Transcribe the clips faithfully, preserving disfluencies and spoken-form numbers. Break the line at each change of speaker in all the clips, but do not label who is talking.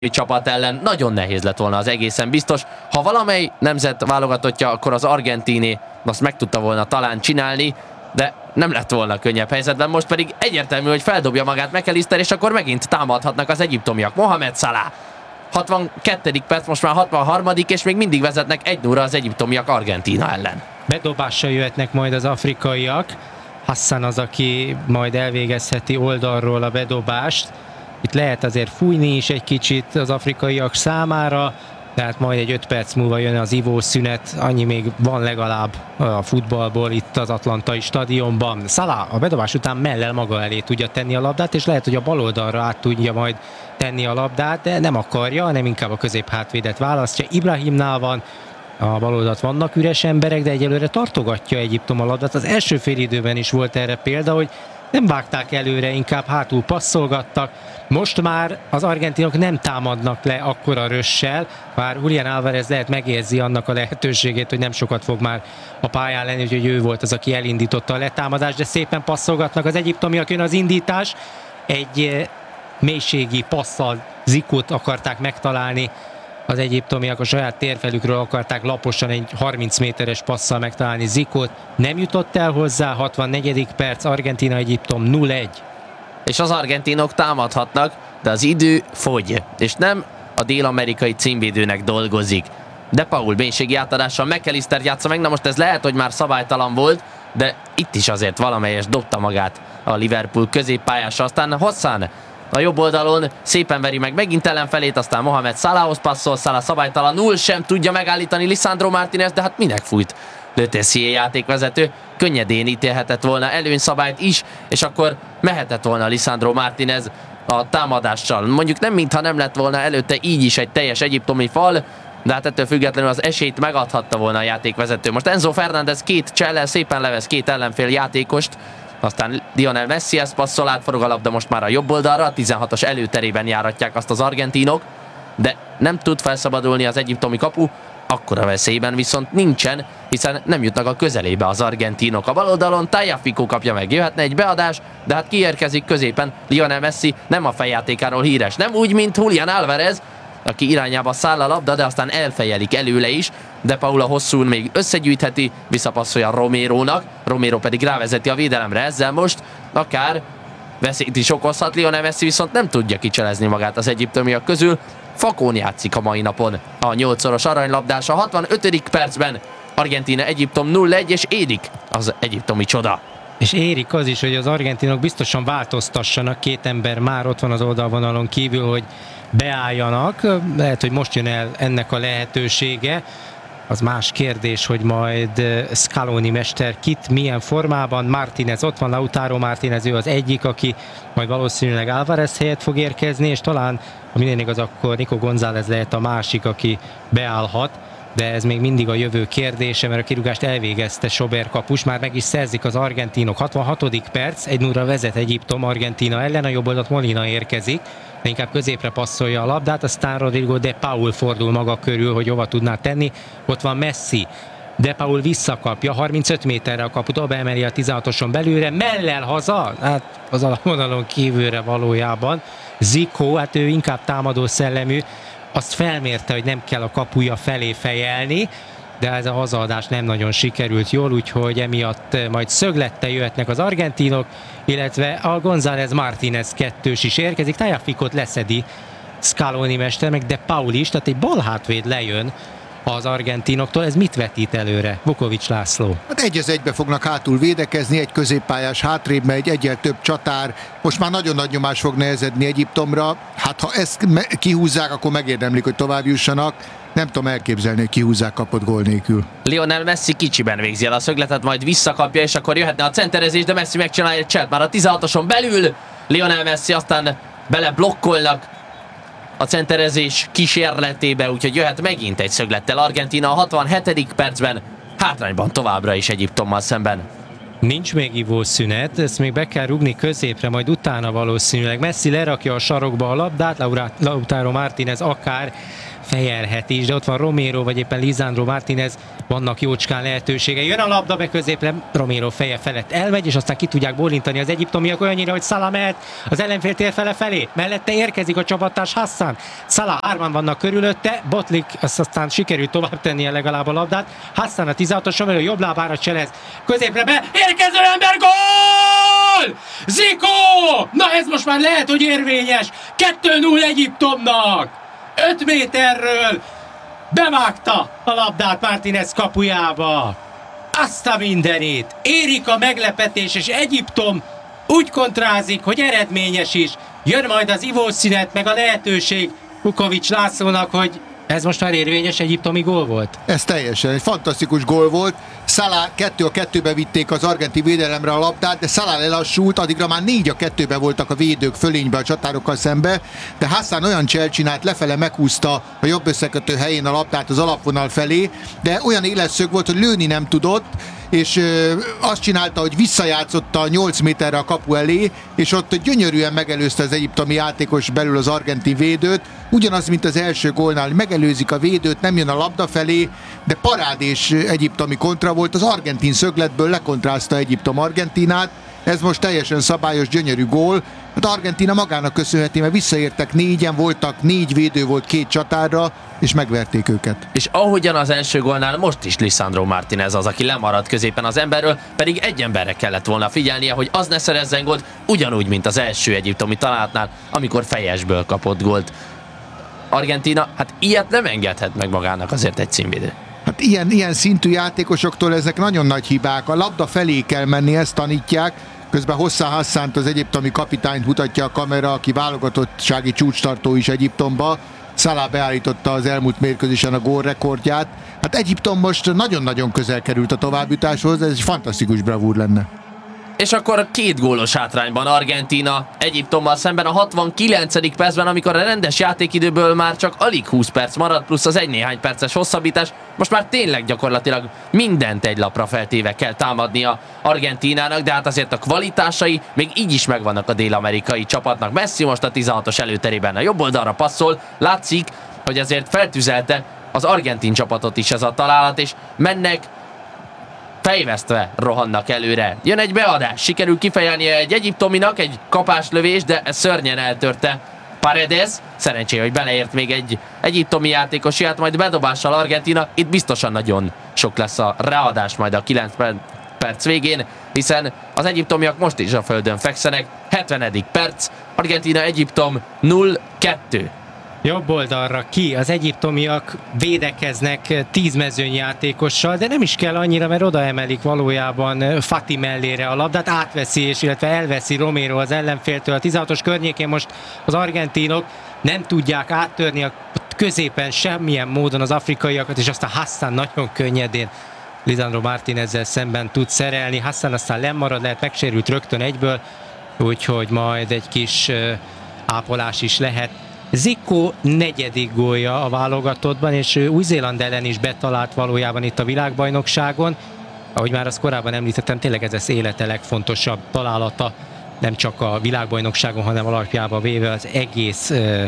csapat ellen nagyon nehéz lett volna az egészen biztos. Ha valamely nemzet válogatottja, akkor az argentiné azt meg tudta volna talán csinálni, de nem lett volna könnyebb helyzetben. Most pedig egyértelmű, hogy feldobja magát McAllister, és akkor megint támadhatnak az egyiptomiak. Mohamed Salah. hatvankettedik perc, most már hatvanharmadik és még mindig vezetnek egy nulla az egyiptomiak Argentína ellen.
Bedobással jöhetnek majd az afrikaiak. Hassan az, aki majd elvégezheti oldalról a bedobást. Itt lehet azért fújni is egy kicsit az afrikaiak számára, tehát majd egy öt perc múlva jön az ivószünet, annyi még van legalább a futballból itt az atlantai stadionban. Salah a bedobás után mellel maga elé tudja tenni a labdát, és lehet, hogy a bal oldalra át tudja majd tenni a labdát, de nem akarja, hanem inkább a középhátvédet választja. Ibrahimnál van, a bal oldalt vannak üres emberek, de egyelőre tartogatja Egyiptom a labdát. Az első félidőben is volt erre példa, hogy nem vágták előre, inkább hátul passzolgattak. Most már az argentinok nem támadnak le akkora rössel, bár Julián Álvarez lehet megérzi annak a lehetőségét, hogy nem sokat fog már a pályán lenni, úgyhogy ő volt az, aki elindította a letámadást, de szépen passzolgatnak az egyiptomiak, jön az indítás. Egy mélységi passzal Zikót akarták megtalálni, az egyiptomiak a saját térfelükről akarták laposan egy harminc méteres passzal megtalálni Zikót. Nem jutott el hozzá, hatvannegyedik perc, Argentína-Egyiptom nulla egy.
És az argentinok támadhatnak, de az idő fogy, és nem a dél-amerikai címvédőnek dolgozik. De Paul mélységi átadással McAllister játsza meg, na most ez lehet, hogy már szabálytalan volt, de itt is azért valamelyes dobta magát a Liverpool középpályása, aztán Hassan a jobb oldalon szépen veri meg megint ellenfelét, aztán Mohamed Salahhoz passzol, Salah szabálytalanul sem tudja megállítani Lisandro Martínez, de hát minek fújt Le Tissier játékvezető, könnyedén ítélhetett volna előnyszabályt is, és akkor mehetett volna Lisandro Martínez a támadással. Mondjuk nem mintha nem lett volna előtte így is egy teljes egyiptomi fal, de hát ettől függetlenül az esélyt megadhatta volna a játékvezető. Most Enzo Fernández két csellel szépen levesz két ellenfél játékost, aztán Lionel Messi ezt passzol, átforog a labda most már a jobb oldalra, a tizenhatos előterében járatják azt az argentinok, de nem tud felszabadulni az egyiptomi kapu, akkora veszélyben viszont nincsen, hiszen nem jutnak a közelébe az argentinok. A bal oldalon Tagliafico kapja meg, jöhetne egy beadás, de hát kiérkezik középen Lionel Messi, nem a fejjátékáról híres, nem úgy, mint Julián Álvarez, aki irányába száll a labda, de aztán elfejelik előle is, de Paula hosszún még összegyűjtheti, visszapasszolja Romérónak, Romero pedig rávezeti a védelemre, ezzel most akár veszélyt is okozhat. Lionel Messi viszont nem tudja kicselezni magát az egyiptomiak közül, Fakón játszik a mai napon a nyolcszoros aranylabdás a hatvanötödik percben, Argentína Egyiptom nulla egy, és érik az egyiptomi csoda.
És érik az is, hogy az argentinok biztosan változtassanak, két ember már ott van az oldalvonalon kívül, hogy beálljanak. Lehet, hogy most jön el ennek a lehetősége. Az más kérdés, hogy majd Scaloni mester kit, milyen formában. Martínez ott van, Lautaro Martínez, ő az egyik, aki majd valószínűleg Álvarez helyett fog érkezni, és talán, ha minden igaz, akkor Nico González lehet a másik, aki beállhat. De ez még mindig a jövő kérdése, mert a kirúgást elvégezte Sober kapus, már meg is szerzik az argentinok. hatvanhatodik perc, egy nulla vezet Egyiptom Argentína ellen, a jobb oldalt Molina érkezik, de inkább középre passzolja a labdát, aztán Rodrigo de Paul fordul maga körül, hogy hova tudná tenni. Ott van Messi, de Paul visszakapja, harmincöt méterre a kaput, beemeli a tizenhatoson belőle, mellel haza, hát az alapvonalon kívülre valójában. Zico, hát ő inkább támadó szellemű, azt felmérte, hogy nem kell a kapuja felé fejelni, de ez a hazaadás nem nagyon sikerült jól, úgyhogy emiatt majd szöglettel jöhetnek az argentinok, illetve a González Martínez kettős is érkezik, Tagliaficót leszedi Scaloni mester, meg de Paul is, tehát egy balhátvéd lejön az argentinoktól. Ez mit vetít előre, Vukovics László?
Hát egy az egybe fognak hátul védekezni, egy középpályás hátrébb megy, egyel több csatár. Most már nagyon nagy nyomás fog nehezedni Egyiptomra. Hát ha ezt kihúzzák, akkor megérdemlik, hogy tovább jussanak. Nem tudom elképzelni, hogy kihúzzák kapott gól nélkül.
Lionel Messi kicsiben végzi el a szögletet, majd visszakapja, és akkor jöhetne a centerezés, de Messi megcsinálja egy cselt már a tizenhatoson belül. Lionel Messi aztán bele blokkolnak a centerezés kísérletébe, úgyhogy jöhet megint egy szöglettel Argentína a hatvanhetedik percben, hátrányban továbbra is Egyiptommal szemben.
Nincs még ivószünet, ezt még be kell rugni középre, majd utána valószínűleg Messi lerakja a sarokba a labdát, Lautaro Martínez akár fejelhet is, de ott van Romero, vagy éppen Lisandro Martínez, vannak jócskán lehetősége. Jön a labda be középre, Romero feje felett elmegy, és aztán ki tudják bólintani az egyiptomiak olyannyira, hogy Salah mehet az ellenfél tér fele felé. Mellette érkezik a csapattárs Hassan. Salah hárman vannak körülötte, Botlik azt aztán sikerült tovább tennie legalább a labdát. Hassan a tizenhatos Romero jobb lábára cselez. Középre be, érkező ember, gól! Zico! Na ez most már lehet, hogy érvényes. kettő null Egyiptomnak. öt méterről bevágta a labdát Martínez kapujába. Azt a mindenit! Érik a meglepetés, és Egyiptom úgy kontrázik, hogy eredményes is. Jön majd az ivószünet, meg a lehetőség Vukovics Lászlónak, hogy ez most már érvényes egyiptomi gól volt?
Ez teljesen egy fantasztikus gól volt. Salah kettő a kettőbe vitték az argentin védelemre a labdát, de Salah lelassult, addigra már négy a kettőbe voltak a védők fölénybe a csatárokkal szembe, de Hassan olyan csel csinált, lefele meghúzta a jobb összekötő helyén a labdát az alapvonal felé, de olyan éles szög volt, hogy lőni nem tudott, és ö, azt csinálta, hogy visszajátszotta a nyolc méterre a kapu elé, és ott gyönyörűen megelőzte az egyiptomi játékos belül az argentin védőt, ugyanaz, mint az első gólnál, megelőzik a védőt, nem jön a labda felé, de parádés egyiptomi kontra volt, az argentin szögletből lekontrázta Egyiptom Argentinát, ez most teljesen szabályos, gyönyörű gól. Hát Argentína magának köszönheti, mert visszaértek négyen, voltak, négy védő volt két csatárra, és megverték őket.
És ahogyan az első gólnál, most is Lisandro Martínez az, aki lemaradt középen az emberről, pedig egy emberre kellett volna figyelnie, hogy az ne szerezzen gólt, ugyanúgy, mint az első egyiptomi találatnál, amikor fejesből kapott gólt. Argentína, hát ilyet nem engedhet meg magának azért egy címvédő.
Hát ilyen, ilyen szintű játékosoktól ezek nagyon nagy hibák. A labda felé kell menni, ezt tanítják. Közben Hossam Hassánt, az egyiptomi kapitányt mutatja a kamera, aki válogatottsági csúcstartó is Egyiptomba. Salah beállította az elmúlt mérkőzésen a gólrekordját. Hát Egyiptom most nagyon-nagyon közel került a továbbjutáshoz, ez egy fantasztikus bravúr lenne.
És akkor két gólos hátrányban Argentína Egyiptommal szemben a hatvankilencedik percben, amikor a rendes játékidőből már csak alig húsz perc maradt, plusz az egy néhány perces hosszabbítás. Most már tényleg gyakorlatilag mindent egy lapra feltéve kell támadnia Argentínának, de hát azért a kvalitásai még így is megvannak a dél-amerikai csapatnak. Messi most a tizenhatos előterében a jobb oldalra passzol, látszik, hogy azért feltüzelte az argentin csapatot is ez a találat, és mennek fejvesztve rohannak előre. Jön egy beadás, sikerül kifejelnie egy egyiptominak, egy kapáslövés, de szörnyen eltörte Paredes. Szerencsére, hogy beleért még egy egyiptomi játékos, ját majd bedobással Argentína. Itt biztosan nagyon sok lesz a ráadás majd a kilenc perc végén, hiszen az egyiptomiak most is a földön fekszenek. hetvenedik perc, Argentína-Egyiptom null kettő.
Jobb oldalra ki, az egyiptomiak védekeznek tíz mezőnyjátékossal, de nem is kell annyira, mert oda emelik valójában Fati mellére a labdát, átveszi, és illetve elveszi Romero az ellenféltől. A tizenhatos környékén most az argentinok nem tudják áttörni a középen semmilyen módon az afrikaiakat, és aztán Hassan nagyon könnyedén Lisandro Martínezzel szemben tud szerelni. Hassan aztán lemarad, lehet megsérült rögtön egyből, úgyhogy majd egy kis ápolás is lehet. Zico negyedik gólja a válogatottban, és Új-Zéland ellen is betalált valójában itt a világbajnokságon. Ahogy már azt korábban említettem, tényleg ez az élete legfontosabb találata, nem csak a világbajnokságon, hanem alapjába véve az egész ö,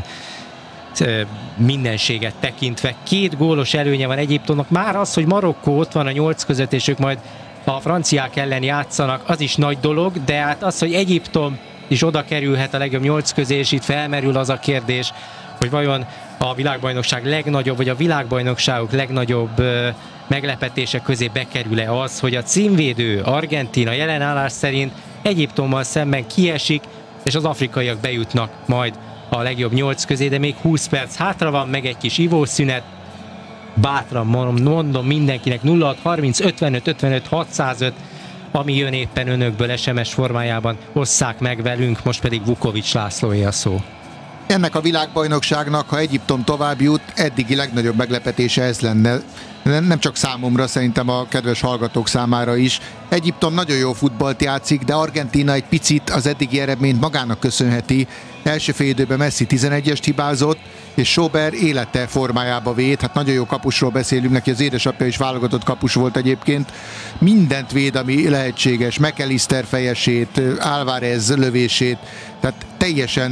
ö, mindenséget tekintve. Két gólos előnye van Egyiptomnak. Már az, hogy Marokkó ott van a nyolc között, és ők majd a franciák ellen játszanak, az is nagy dolog, de hát az, hogy Egyiptom is oda kerülhet a legjobb nyolc közé, és itt felmerül az a kérdés, hogy vajon a világbajnokság legnagyobb, vagy a világbajnokságok legnagyobb ö, meglepetése közé bekerül-e az, hogy a címvédő Argentína jelen állás szerint Egyiptommal szemben kiesik, és az afrikaiak bejutnak majd a legjobb nyolc közé, de még húsz perc hátra van, meg egy kis ivószünet. Bátran mondom mindenkinek nulla hat harminc ötvenöt ötvenöt hatszázöt, ami jön éppen önökből es em es formájában, osszák meg velünk, most pedig Vukovics Lászlóé a szó.
Ennek a világbajnokságnak, ha Egyiptom tovább jut, eddigi legnagyobb meglepetése ez lenne. Nem csak számomra, szerintem a kedves hallgatók számára is. Egyiptom nagyon jó futballt játszik, de Argentína egy picit az eddigi eredményt magának köszönheti. Első fél időben Messi tizenegyest hibázott, és Schober élete formájába véd. Hát nagyon jó kapusról beszélünk, neki az édesapja is válogatott kapus volt egyébként. Mindent véd, ami lehetséges. McAllister fejesét, Álvarez lövését, tehát teljesen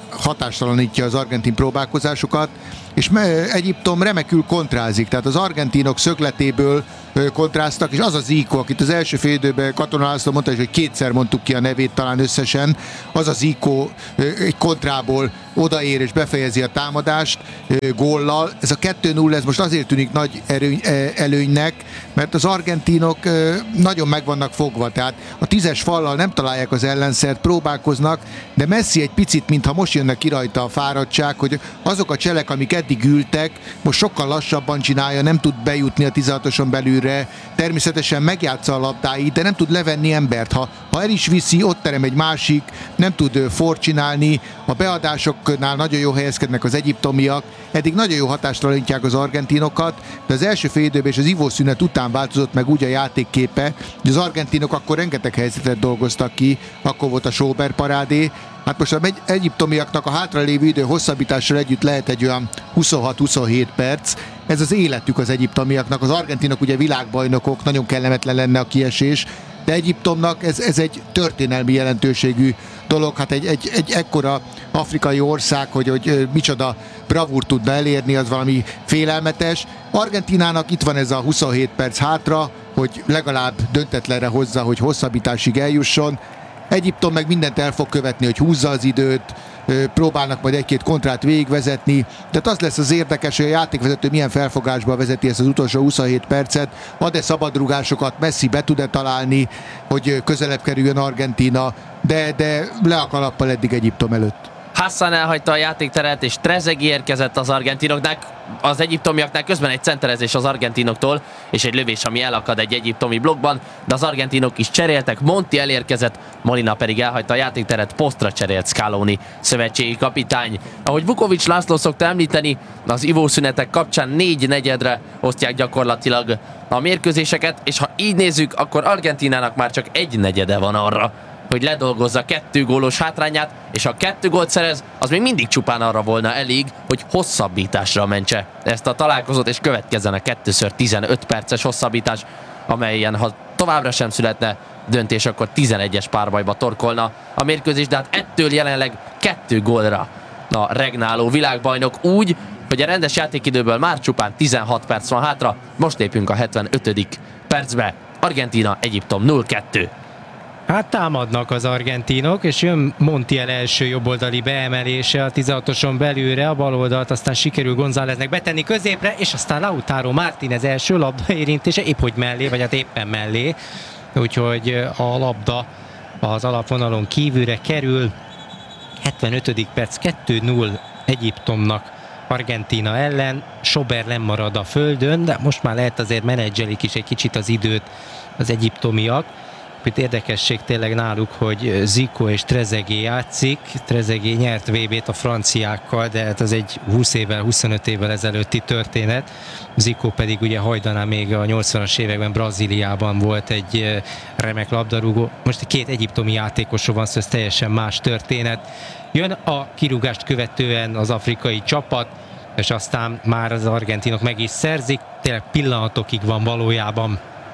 hatástalanítja az argentin próbálkozásokat, és Egyiptom remekül kontrázik, tehát az argentinok szögletéből kontráztak, és az az Zico, akit az első fél időben Katona László mondta, hogy kétszer mondtuk ki a nevét talán összesen, az a Zico egy kontrából odaér és befejezi a támadást góllal. Ez a kettő null, ez most azért tűnik nagy erőny, előnynek, mert az argentinok nagyon meg vannak fogva, tehát a tízes fallal nem találják az ellenszert, próbálkoznak, de Messi egy picit, mintha most jönnek ki rajta a fáradtság, hogy azok a cselek, amik eddig ültek, most sokkal lassabban csinálja, nem tud bejutni a tizenhatoson belülre, természetesen megjátsza a labdáit, de nem tud levenni embert. Ha, ha el is viszi, ott terem egy másik, nem tud for csinálni, a beadásoknál nagyon jó helyezkednek az egyiptomiak, eddig nagyon jó hatástalanítják az argentinokat, de az első fél időben és az ivószünet után változott meg úgy a játékképe, hogy az argentinok akkor rengeteg helyzetet dolgoztak ki, akkor volt a Schober parádé. Hát most az egyiptomiaknak a hátralévő idő hosszabbítással együtt lehet egy olyan huszonhat-huszonhét perc. Ez az életük az egyiptomiaknak. Az argentinok ugye világbajnokok, nagyon kellemetlen lenne a kiesés, de Egyiptomnak ez, ez egy történelmi jelentőségű dolog. Hát egy, egy, egy ekkora afrikai ország, hogy, hogy micsoda bravúr tudna elérni, az valami félelmetes. Argentinának itt van ez a huszonhét perc hátra, hogy legalább döntetlenre hozza, hogy hosszabbításig eljusson. Egyiptom meg mindent el fog követni, hogy húzza az időt, próbálnak majd egy-két kontrát végigvezetni, de az lesz az érdekes, hogy a játékvezető milyen felfogásba vezeti ezt az utolsó huszonhét percet, ad-e szabadrugásokat, Messi be tud-e találni, hogy közelebb kerüljön Argentína, de, de le a kalappal eddig Egyiptom előtt.
Hassan elhagyta a játékteret, és Trezeguet érkezett az argentinoknak, az egyiptomiaknál közben egy centerezés az argentinoktól, és egy lövés, ami elakad egy egyiptomi blokkban, de az argentinok is cseréltek, Monti elérkezett, Molina pedig elhagyta a játékteret, posztra cserélt Scaloni szövetségi kapitány. Ahogy Vukovics László szokta említeni, az ivószünetek kapcsán négy negyedre osztják gyakorlatilag a mérkőzéseket, és ha így nézzük, akkor Argentinának már csak egy negyede van arra, hogy ledolgozza kettő gólos hátrányát, és ha kettő gólt szerez, az még mindig csupán arra volna elég, hogy hosszabbításra mentse ezt a találkozót, és következzen a kettőször tizenöt perces hosszabbítás, amelyen ha továbbra sem születne döntés, akkor tizenegyes párbajba torkolna a mérkőzés, de hát ettől jelenleg kettő gólra a regnáló világbajnok úgy, hogy a rendes játékidőből már csupán tizenhat perc van hátra, most lépünk a hetvenötödik percbe. Argentína, Egyiptom nulla kettő.
Hát támadnak az argentinok, és jön Montiel első jobboldali beemelése a tizenhatoson belülre, a bal oldalt aztán sikerül Gonzáleznek betenni középre, és aztán Lautaro Martínez első labda érintése épp hogy mellé, vagy hát éppen mellé, úgyhogy a labda az alapvonalon kívülre kerül. hetvenötödik perc, kettő null Egyiptomnak Argentína ellen, Schober lemarad a földön, de most már lehet azért menedzselik is egy kicsit az időt az egyiptomiak. Itt érdekesség tényleg náluk, hogy Zico és Trezeguet játszik. Trezeguet nyert vé bét a franciákkal, de hát az egy húsz évvel, huszonöt évvel ezelőtti történet. Zico pedig ugye hajdaná még a nyolcvanas években Brazíliában volt egy remek labdarúgó. Most két egyiptomi játékosról van szó, ez teljesen más történet. Jön a kirúgást követően az afrikai csapat, és aztán már az argentinok meg is szerzik. Tényleg pillanatokig van valójában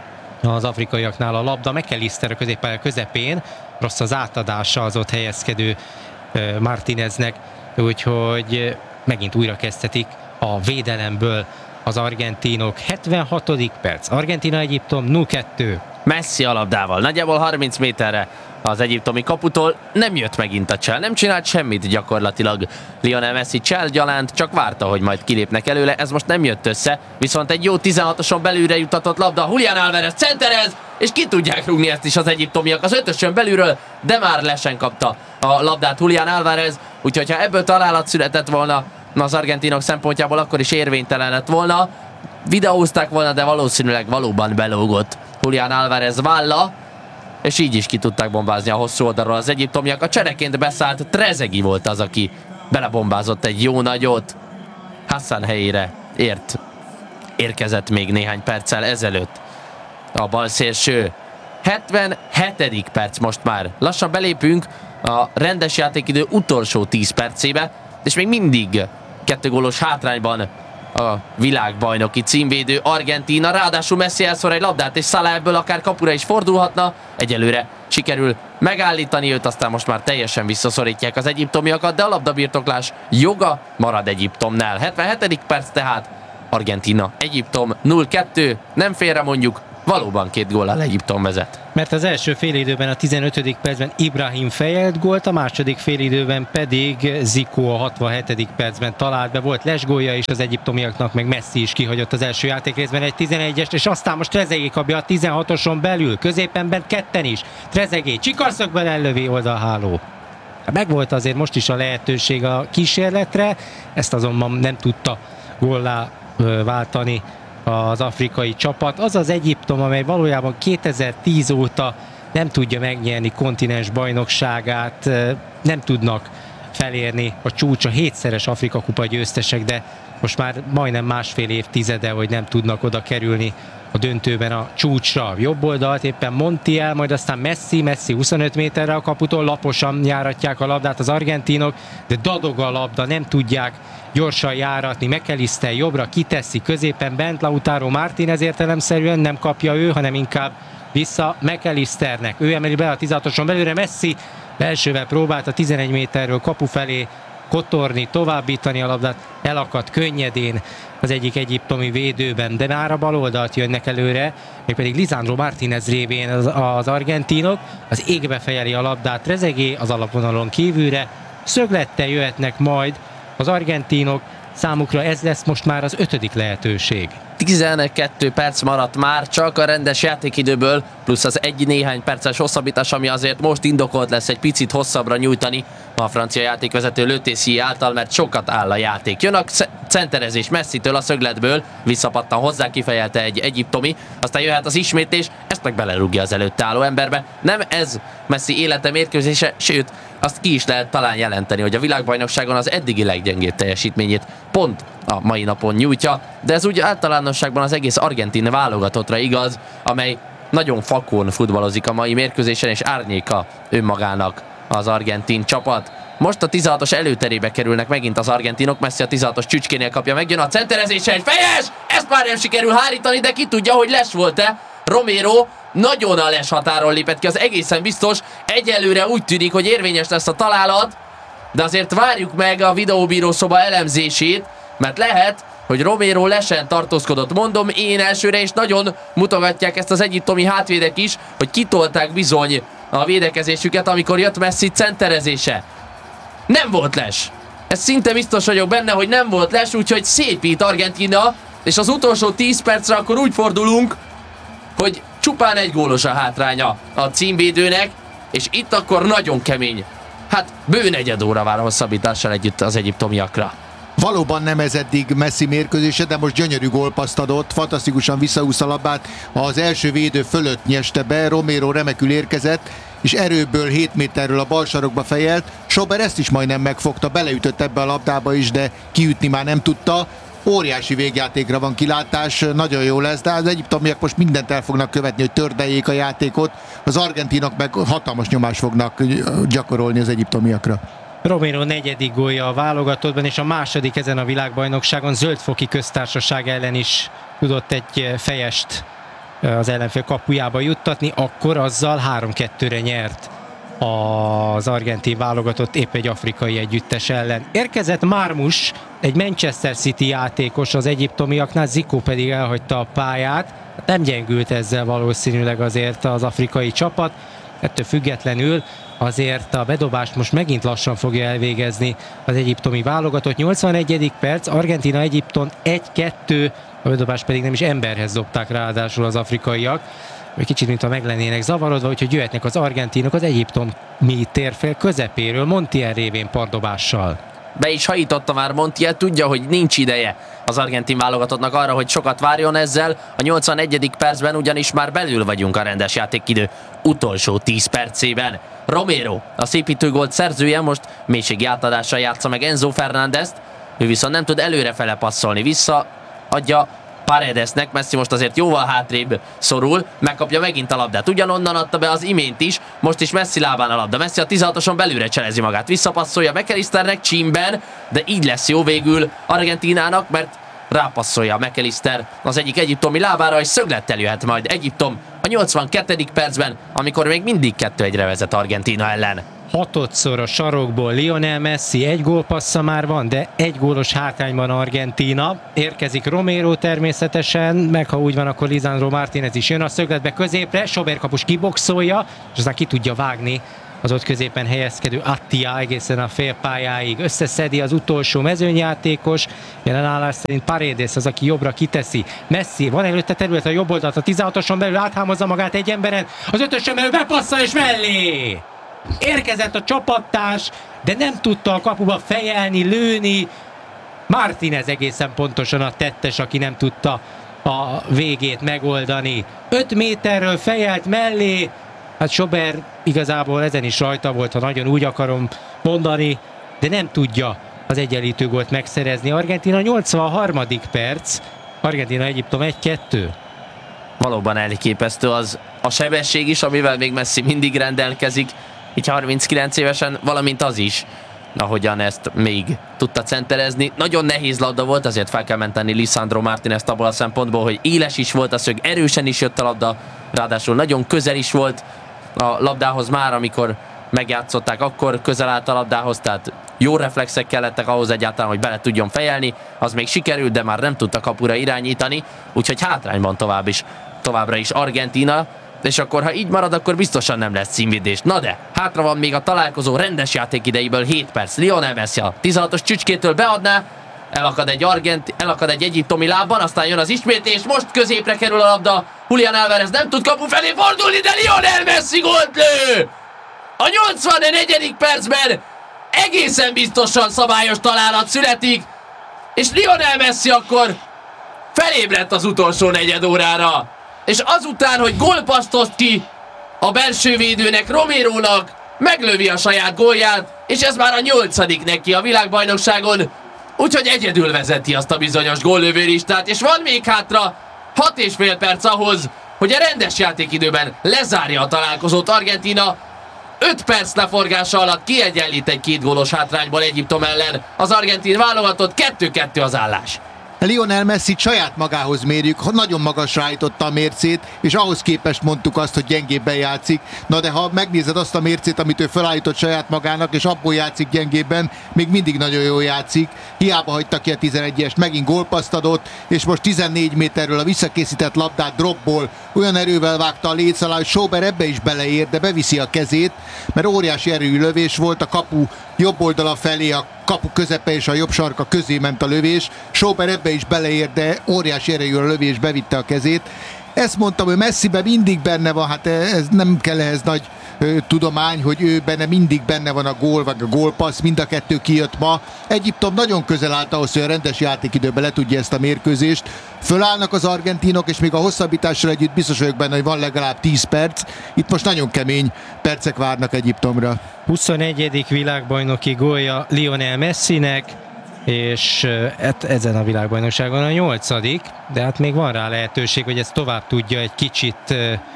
az afrikaiaknál a labda. McAllister a középpálya közepén, rossz az átadása az ott helyezkedő Martíneznek, úgyhogy megint újra kezdhetik a védelemből az argentinok. hetvenhatodik perc, Argentína-Egyiptom nulla kettő.
Messi a labdával, nagyjából harminc méterre az egyiptomi kaputól, nem jött megint a csel, nem csinált semmit gyakorlatilag Lionel Messi, csel gyalánt, csak várta, hogy majd kilépnek előle, ez most nem jött össze, viszont egy jó tizenhatoson belülre jutatott labda, Julián Álvarez centerez, és ki tudják rúgni ezt is az egyiptomiak az ötösön belülről, de már lesen kapta a labdát Julián Álvarez, úgyhogy ha ebből találat született volna az argentinok szempontjából, akkor is érvénytelen lett volna, videózták volna, de valószínűleg valóban belógott Julián Álvarez válla, és így is ki tudták bombázni a hosszú oldalról az egyiptomiak. A csereként beszállt Trezeguet volt az, aki belebombázott egy jó nagyot. Hassan helyére ért, érkezett még néhány perccel ezelőtt a balszélső. hetvenhetedik perc most már. Lassan belépünk a rendes játékidő utolsó tíz percébe, és még mindig kettő gólos hátrányban a világbajnoki címvédő Argentína, ráadásul Messi elszor egy labdát, és Salah ebből akár kapura is fordulhatna. Egyelőre sikerül megállítani őt, aztán most már teljesen visszaszorítják az egyiptomiakat, de a labdabirtoklás joga marad Egyiptomnál. hetvenhetedik perc tehát, Argentína, Egyiptom nulla kettő, nem félre mondjuk, valóban két góllal Egyiptom vezet.
Mert az első félidőben a tizenötödik percben Ibrahim fejelt gólt, a második félidőben pedig Zico a hatvanhetedik percben talált be, volt lesgólja, és az egyiptomiaknak meg Messi is kihagyott az első játékrészben egy tizenegyest, és aztán most Trezeguet kapja a tizenhatoson belül, középen bent ketten is, Trezeguet csikarszögben ellövi oldalháló. Megvolt azért most is a lehetőség a kísérletre, ezt azonban nem tudta góllá váltani az afrikai csapat. Az az Egyiptom, amely valójában kétezer-tíz óta nem tudja megnyerni kontinens bajnokságát, nem tudnak felérni a csúcsa, hétszeres Afrika kupa győztesek, de most már majdnem másfél évtizede, hogy nem tudnak oda kerülni a döntőben a csúcsra. Jobb oldalt éppen Montiel, majd aztán Messi, Messi huszonöt méterre a kaputól, laposan járatják a labdát az argentinok, de dadog a labda, nem tudják gyorsan járatni. McAllister jobbra kiteszi, középen bent Lautaro Martínez értelemszerűen nem kapja ő, hanem inkább vissza McAllisternek. Ő emeli be a tizenhatoson belőle, Messi belsővel próbált a tizenegy méterről kapu felé kotorni, továbbítani a labdát, elakadt könnyedén az egyik egyiptomi védőben, de már a bal oldalt jönnek előre, mégpedig Lisandro Martínez révén az, az argentinok, az égbe fejeli a labdát Trezeguet az alapvonalon kívülre, szöglettel jöhetnek majd az argentinok, számukra ez lesz most már az ötödik lehetőség.
tizenkettő perc maradt már csak a rendes játékidőből, plusz az egy néhány perces hosszabbítás, ami azért most indokolt lesz egy picit hosszabbra nyújtani a francia játékvezető Le Tissier által, mert sokat áll a játék. Jön a centerezés Messitől a szögletből, visszapattan hozzá, kifejelte egy egyiptomi, aztán jöhet az ismétlés, ezt meg belerúgja az előtte álló emberbe. Nem ez Messi élete mérkőzése, sőt, azt ki is lehet talán jelenteni, hogy a világbajnokságon az eddigi leggyengébb teljesítményét pont a mai napon nyújtja, de ez úgy általánosságban az egész argentin válogatottra igaz, amely nagyon fakón futballozik a mai mérkőzésen, és árnyéka önmagának az argentin csapat. Most a tizenhatos előterébe kerülnek megint az argentinok, Messi a tizenhatos csücskénél kapja, megjön a centerezése, egy fejes! Ezt már nem sikerül hárítani, de ki tudja, hogy les volt-e. Romero nagyon a les határon lépett ki, az egészen biztos. Egyelőre úgy tűnik, hogy érvényes lesz a találat, de azért várjuk meg a videóbírószoba elemzését, mert lehet, hogy Romero lesen tartózkodott. Mondom én elsőre, és nagyon mutogatják ezt az egyiptomi hátvédek is, hogy kitolták bizony a védekezésüket, amikor jött Messi centerezése. Nem volt les. Ez szinte biztos vagyok benne, hogy nem volt les, úgyhogy szépít Argentína, és az utolsó tíz percre akkor úgy fordulunk, hogy csupán egy gólos a hátránya a címvédőnek, és itt akkor nagyon kemény. Hát bő negyed óra vár a hosszabbítással együtt az egyiptomiakra.
Valóban nem ez eddig Messi mérkőzése, de most gyönyörű gólpasszt adott, fantasztikusan visszahúzta a labdát, az első védő fölött nyeste be, Romero remekül érkezett, és erőből hét méterről a bal sarokba fejelt. Sober ezt is majdnem megfogta, beleütött ebbe a labdába is, de kiütni már nem tudta. Óriási végjátékra van kilátás, nagyon jó lesz, de az egyiptomiak most mindent el fognak követni, hogy tördeljék a játékot, az argentinok meg hatalmas nyomást fognak gyakorolni az egyiptomiakra.
Romero negyedik gólja a válogatottban, és a második ezen a világbajnokságon Zöldfoki Köztársaság ellen is tudott egy fejest az ellenfél kapujába juttatni, akkor azzal három kettőre nyert az argentin válogatott épp egy afrikai együttes ellen. Érkezett Marmus, egy Manchester City játékos az egyiptomiaknál, Zico pedig elhagyta a pályát. Nem gyengült ezzel valószínűleg azért az afrikai csapat, ettől függetlenül azért a bedobást most megint lassan fogja elvégezni az egyiptomi válogatott. nyolcvanegyedik perc, Argentína-Egyiptom egy kettő, a bedobást pedig nem is emberhez dobták ráadásul az afrikaiak, vagy kicsit mintha meg lennének zavarodva, úgyhogy jöhetnek az argentinok az egyiptomi térfél közepéről, Montiel révén pardobással.
Be is hajította már Montiel, tudja, hogy nincs ideje az argentin válogatottnak arra, hogy sokat várjon ezzel. A nyolcvanegyedik percben ugyanis már belül vagyunk a rendes játékidő utolsó tíz percében. Romero, a szépítőgólt szerzője, most mélységi átadással játsza meg Enzo Fernándezt, ő viszont nem tud előrefele passzolni, visszaadja Paredesnek, Messi most azért jóval hátrébb szorul, megkapja megint a labdát, ugyanonnan adta be az imént is, most is Messi lábán a labda, Messi a tizenhatoson belülre cselezi magát, visszapasszolja McAllisternek csímben, de így lesz jó végül Argentínának, mert rápasszolja McAllister az egyik egyiptomi lábára, és szöglettel jöhet majd Egyiptom a a nyolcvankettedik percben, amikor még mindig kettő egyre vezet Argentína ellen.
Hatodszor a sarokból Lionel Messi, egy gólpassza már van, de egy gólos hátrányban Argentína. Érkezik Romero természetesen, meg ha úgy van, akkor Lisandro Martínez is jön a szögletbe középre, Sober kapus kiboxolja, és aztán ki tudja vágni az ott középen helyezkedő Attia egészen a félpályáig. Összeszedi az utolsó mezőnyjátékos, jelen állás szerint Paredes az, aki jobbra kiteszi. Messi, van előtte terület a jobb oldalt, a tizenhatoson belül áthámozza magát egy emberen, az ötösön belül bepasszol és mellé! Érkezett a csapattárs, de nem tudta a kapuba fejelni, lőni. Martínez egészen pontosan a tettes, aki nem tudta a végét megoldani. öt méterről fejelt mellé. Hát Sober igazából ezen is rajta volt, ha nagyon úgy akarom mondani, de nem tudja az egyenlítő gólt megszerezni. Argentína nyolcvanharmadik perc, Argentína-Egyiptom egy kettő.
Valóban elképesztő az a sebesség is, amivel még Messi mindig rendelkezik, így harminckilenc évesen, valamint az is, ahogyan ezt még tudta centerezni. Nagyon nehéz labda volt, azért fel kell menteni Lisandro Martínez abból a szempontból, hogy éles is volt a szög, erősen is jött a labda, ráadásul nagyon közel is volt a labdához már, amikor megjátszották, akkor közel állt a labdához, tehát jó reflexek kellettek ahhoz egyáltalán, hogy bele tudjon fejelni, az még sikerült, de már nem tudta kapura irányítani, úgyhogy hátrányban tovább is, továbbra is Argentína, és akkor ha így marad, akkor biztosan nem lesz címvédés. Na de, hátra van még a találkozó rendes játék idejéből hét perc. Lionel Messi a tizenhatos csücskétől beadná, elakad egy, argent, elakad egy egyiptomi lábban, aztán jön az ismétlés, most középre kerül a labda, Julián Álvarez nem tud kapu felé fordulni, de Lionel Messi gólt lő! A nyolcvannegyedik percben egészen biztosan szabályos találat születik, és Lionel Messi akkor felébredt az utolsó negyed órára. És azután, hogy gólpasszt oszt ki a belső védőnek, Romérónak, meglövi a saját gólját, és ez már a nyolcadik neki a világbajnokságon, úgyhogy egyedül vezeti azt a bizonyos góllövőlistát, és van még hátra hat és fél perc ahhoz, hogy a rendes játékidőben lezárja a találkozót Argentína. öt perc leforgása alatt kiegyenlít egy két gólos hátrányból Egyiptom ellen az argentin válogatott, kettő kettő az állás.
Lionel Messi saját magához mérjük, nagyon magasra állította a mércét, és ahhoz képest mondtuk azt, hogy gyengébben játszik. Na de ha megnézed azt a mércét, amit ő felállított saját magának, és abból játszik gyengébben, még mindig nagyon jól játszik. Hiába hagyta ki a tizenegyest, megint gólpasszt adott, és most tizennégy méterről a visszakészített labdát dropból olyan erővel vágta a léc alá, hogy Sober ebbe is beleér, de beviszi a kezét, mert óriási erőű lövés volt, a kapu jobb oldala felé, a kapu közepe és a jobb sarka közé ment a lövés. Sober ebbe is beleér, de óriási erejű a lövés, bevitte a kezét. Ezt mondtam, hogy Messiben mindig benne van, hát ez nem kell ehhez nagy ö, tudomány, hogy ő benne mindig benne van a gól, vagy a gólpassz, mind a kettő kijött ma. Egyiptom nagyon közel állt ahhoz, hogy a rendes játékidőben le tudja ezt a mérkőzést. Fölállnak az argentinok, és még a hosszabbítással együtt biztos vagyok benne, hogy van legalább tíz perc. Itt most nagyon kemény percek várnak Egyiptomra.
huszonegyedik világbajnoki gólja Lionel Messinek, és ezen a világbajnokságon a nyolcadik, de hát még van rá lehetőség, hogy ezt tovább tudja egy kicsit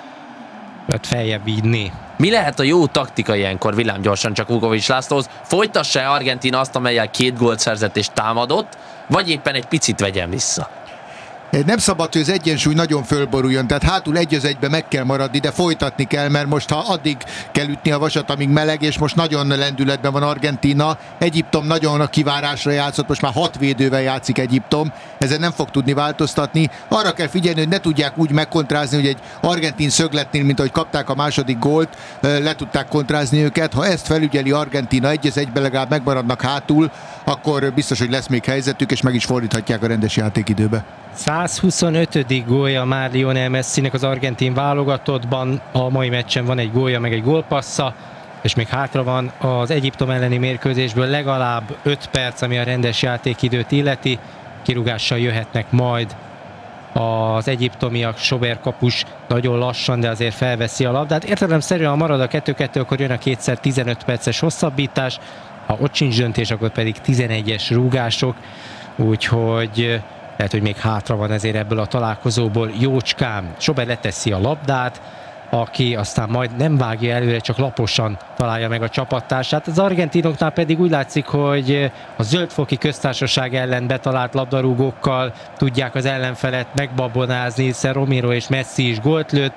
feljebb vinni.
Mi lehet a jó taktika ilyenkor villámgyorsan csak Vukovics Lászlóhoz? Folytassa-e Argentína azt, amellyel két gólt szerzett és támadott, vagy éppen egy picit vegyen vissza?
Nem szabad, hogy az egyensúly nagyon fölboruljon, tehát hátul egy az egybe meg kell maradni, de folytatni kell, mert most ha addig kell ütni a vasat, amíg meleg, és most nagyon lendületben van Argentína. Egyiptom nagyon a kivárásra játszott, most már hat védővel játszik Egyiptom, ezen nem fog tudni változtatni. Arra kell figyelni, hogy ne tudják úgy megkontrázni, hogy egy argentin szögletnél, mint ahogy kapták a második gólt, le tudták kontrázni őket. Ha ezt felügyeli Argentína, egy az egybe legalább megmaradnak hátul, akkor biztos, hogy lesz még helyzetük, és meg is fordíthatják a rendes játékidőbe.
százhuszonötödik gólja már Lionel Messinek az argentin válogatottban, a mai meccsen van egy gólja, meg egy gólpassza, és még hátra van az Egyiptom elleni mérkőzésből legalább öt perc, ami a rendes játékidőt illeti. Kirúgással jöhetnek majd az egyiptomiak, Sober kapus nagyon lassan, de azért felveszi a labdát. Értelemszerűen, ha marad a kettő kettő, akkor jön a kétszer tizenöt perces hosszabbítás, ha ott sincs döntés, akkor pedig tizenegyes rúgások, úgyhogy lehet, hogy még hátra van ezért ebből a találkozóból jócskán. Sober leteszi a labdát, aki aztán majd nem vágja előre, csak laposan találja meg a csapattársát. Az argentinoknál pedig úgy látszik, hogy a Zöldfoki Köztársaság ellen betalált labdarúgókkal tudják az ellenfelet megbabonázni, hiszen Romero és Messi is gólt lőtt.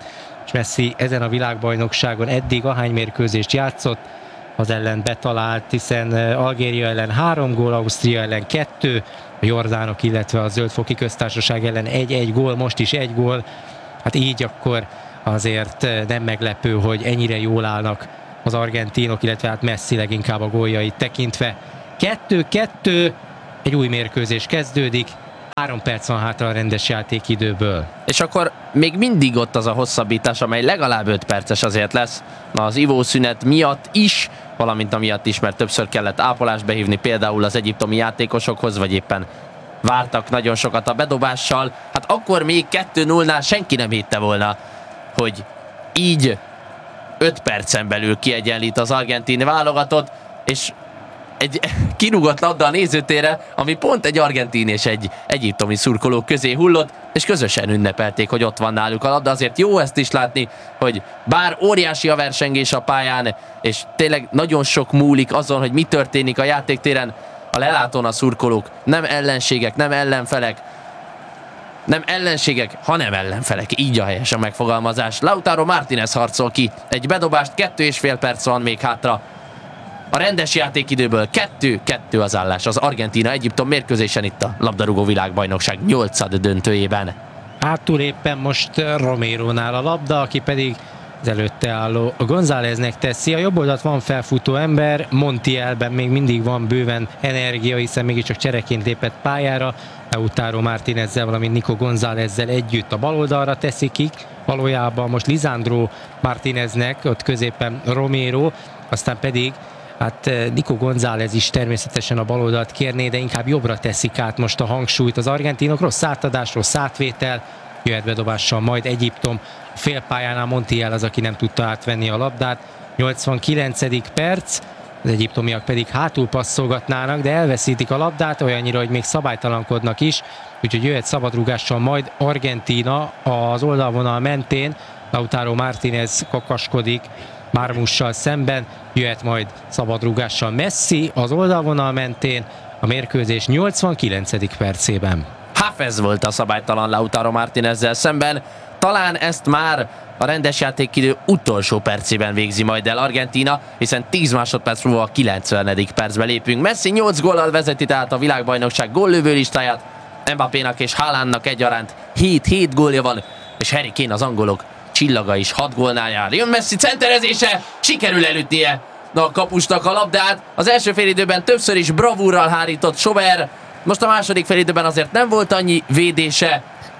és Messi ezen a világbajnokságon eddig ahány mérkőzést játszott, az ellen betalált, hiszen Algéria ellen három gól, Ausztria ellen kettő, a jordánok, illetve a Zöld-foki Köztársaság ellen egy-egy gól, most is egy gól. Hát így akkor azért nem meglepő, hogy ennyire jól állnak az argentinok, illetve hát Messi leginkább a góljait tekintve. kettő-kettő, egy új mérkőzés kezdődik, három perc van hátra a rendes játékidőből.
És akkor még mindig ott az a hosszabbítás, amely legalább öt perces azért lesz az ivószünet miatt is, valamint amiatt is, mert többször kellett ápolást behívni például az egyiptomi játékosokhoz, vagy éppen vártak nagyon sokat a bedobással. Hát akkor még kettő nullnál senki nem hitte volna, hogy így öt percen belül kiegyenlít az argentin válogatott, és egy kirúgott labda a nézőtérre, ami pont egy argentin és egy egyiptomi szurkoló közé hullott, és közösen ünnepelték, hogy ott van náluk a labda. Azért jó ezt is látni, hogy bár óriási a versengés a pályán, és tényleg nagyon sok múlik azon, hogy mi történik a játéktéren, a lelátón a szurkolók nem ellenségek, nem ellenfelek, nem ellenségek, hanem ellenfelek. Így a helyes a megfogalmazás. Lautaro Martínez harcol ki egy bedobást, kettő és fél perc van még hátra. A rendes játékidőből kettő-kettő az állás az Argentína-Egyiptom mérkőzésen itt a labdarúgó világbajnokság nyolcad döntőjében.
Hátul éppen most Romérónál a labda, aki pedig az előtte álló Gonzáleznek teszi. A jobb oldalt van felfutó ember, Montielben még mindig van bőven energia, hiszen mégiscsak csereként lépett pályára. Lautaro Martínezzel, valamint Nico Gonzálezzel együtt a bal oldalra teszik ki. Valójában most Lisandro Martíneznek, ott középen Romero, aztán pedig hát Nico González is természetesen a baloldalt kérné, de inkább jobbra teszik át most a hangsúlyt az argentinok. Rossz átadás, rossz átvétel, jöhet bedobással majd Egyiptom. A félpályánál Montiel az, aki nem tudta átvenni a labdát. nyolcvankilencedik perc, az egyiptomiak pedig hátul passzolgatnának, de elveszítik a labdát olyannyira, hogy még szabálytalankodnak is, úgyhogy jöhet szabadrúgással majd Argentína az oldalvonal mentén. Lautaro Martínez kakaskodik Marmussal szemben, jöhet majd szabadrúgással Messi az oldalvonal mentén a mérkőzés nyolcvankilencedik percében.
Hafez volt a szabálytalan Lautaro Martínezzel szemben, talán ezt már a rendes játékidő utolsó percében végzi majd el Argentína, hiszen tíz másodperc múlva a kilencvenedik percbe lépünk. Messi nyolc góllal vezeti tehát a világbajnokság góllövő listáját, Mbappénak és Haalandnak egyaránt hét-hét gólja van, és Harry Kane az angolok csillaga is hat gólnál jár. Jön Messi centerezése, sikerül elütnie a kapusnak a labdát. Az első félidőben többször is bravúrral hárított Sober, most a második félidőben azért nem volt annyi védése,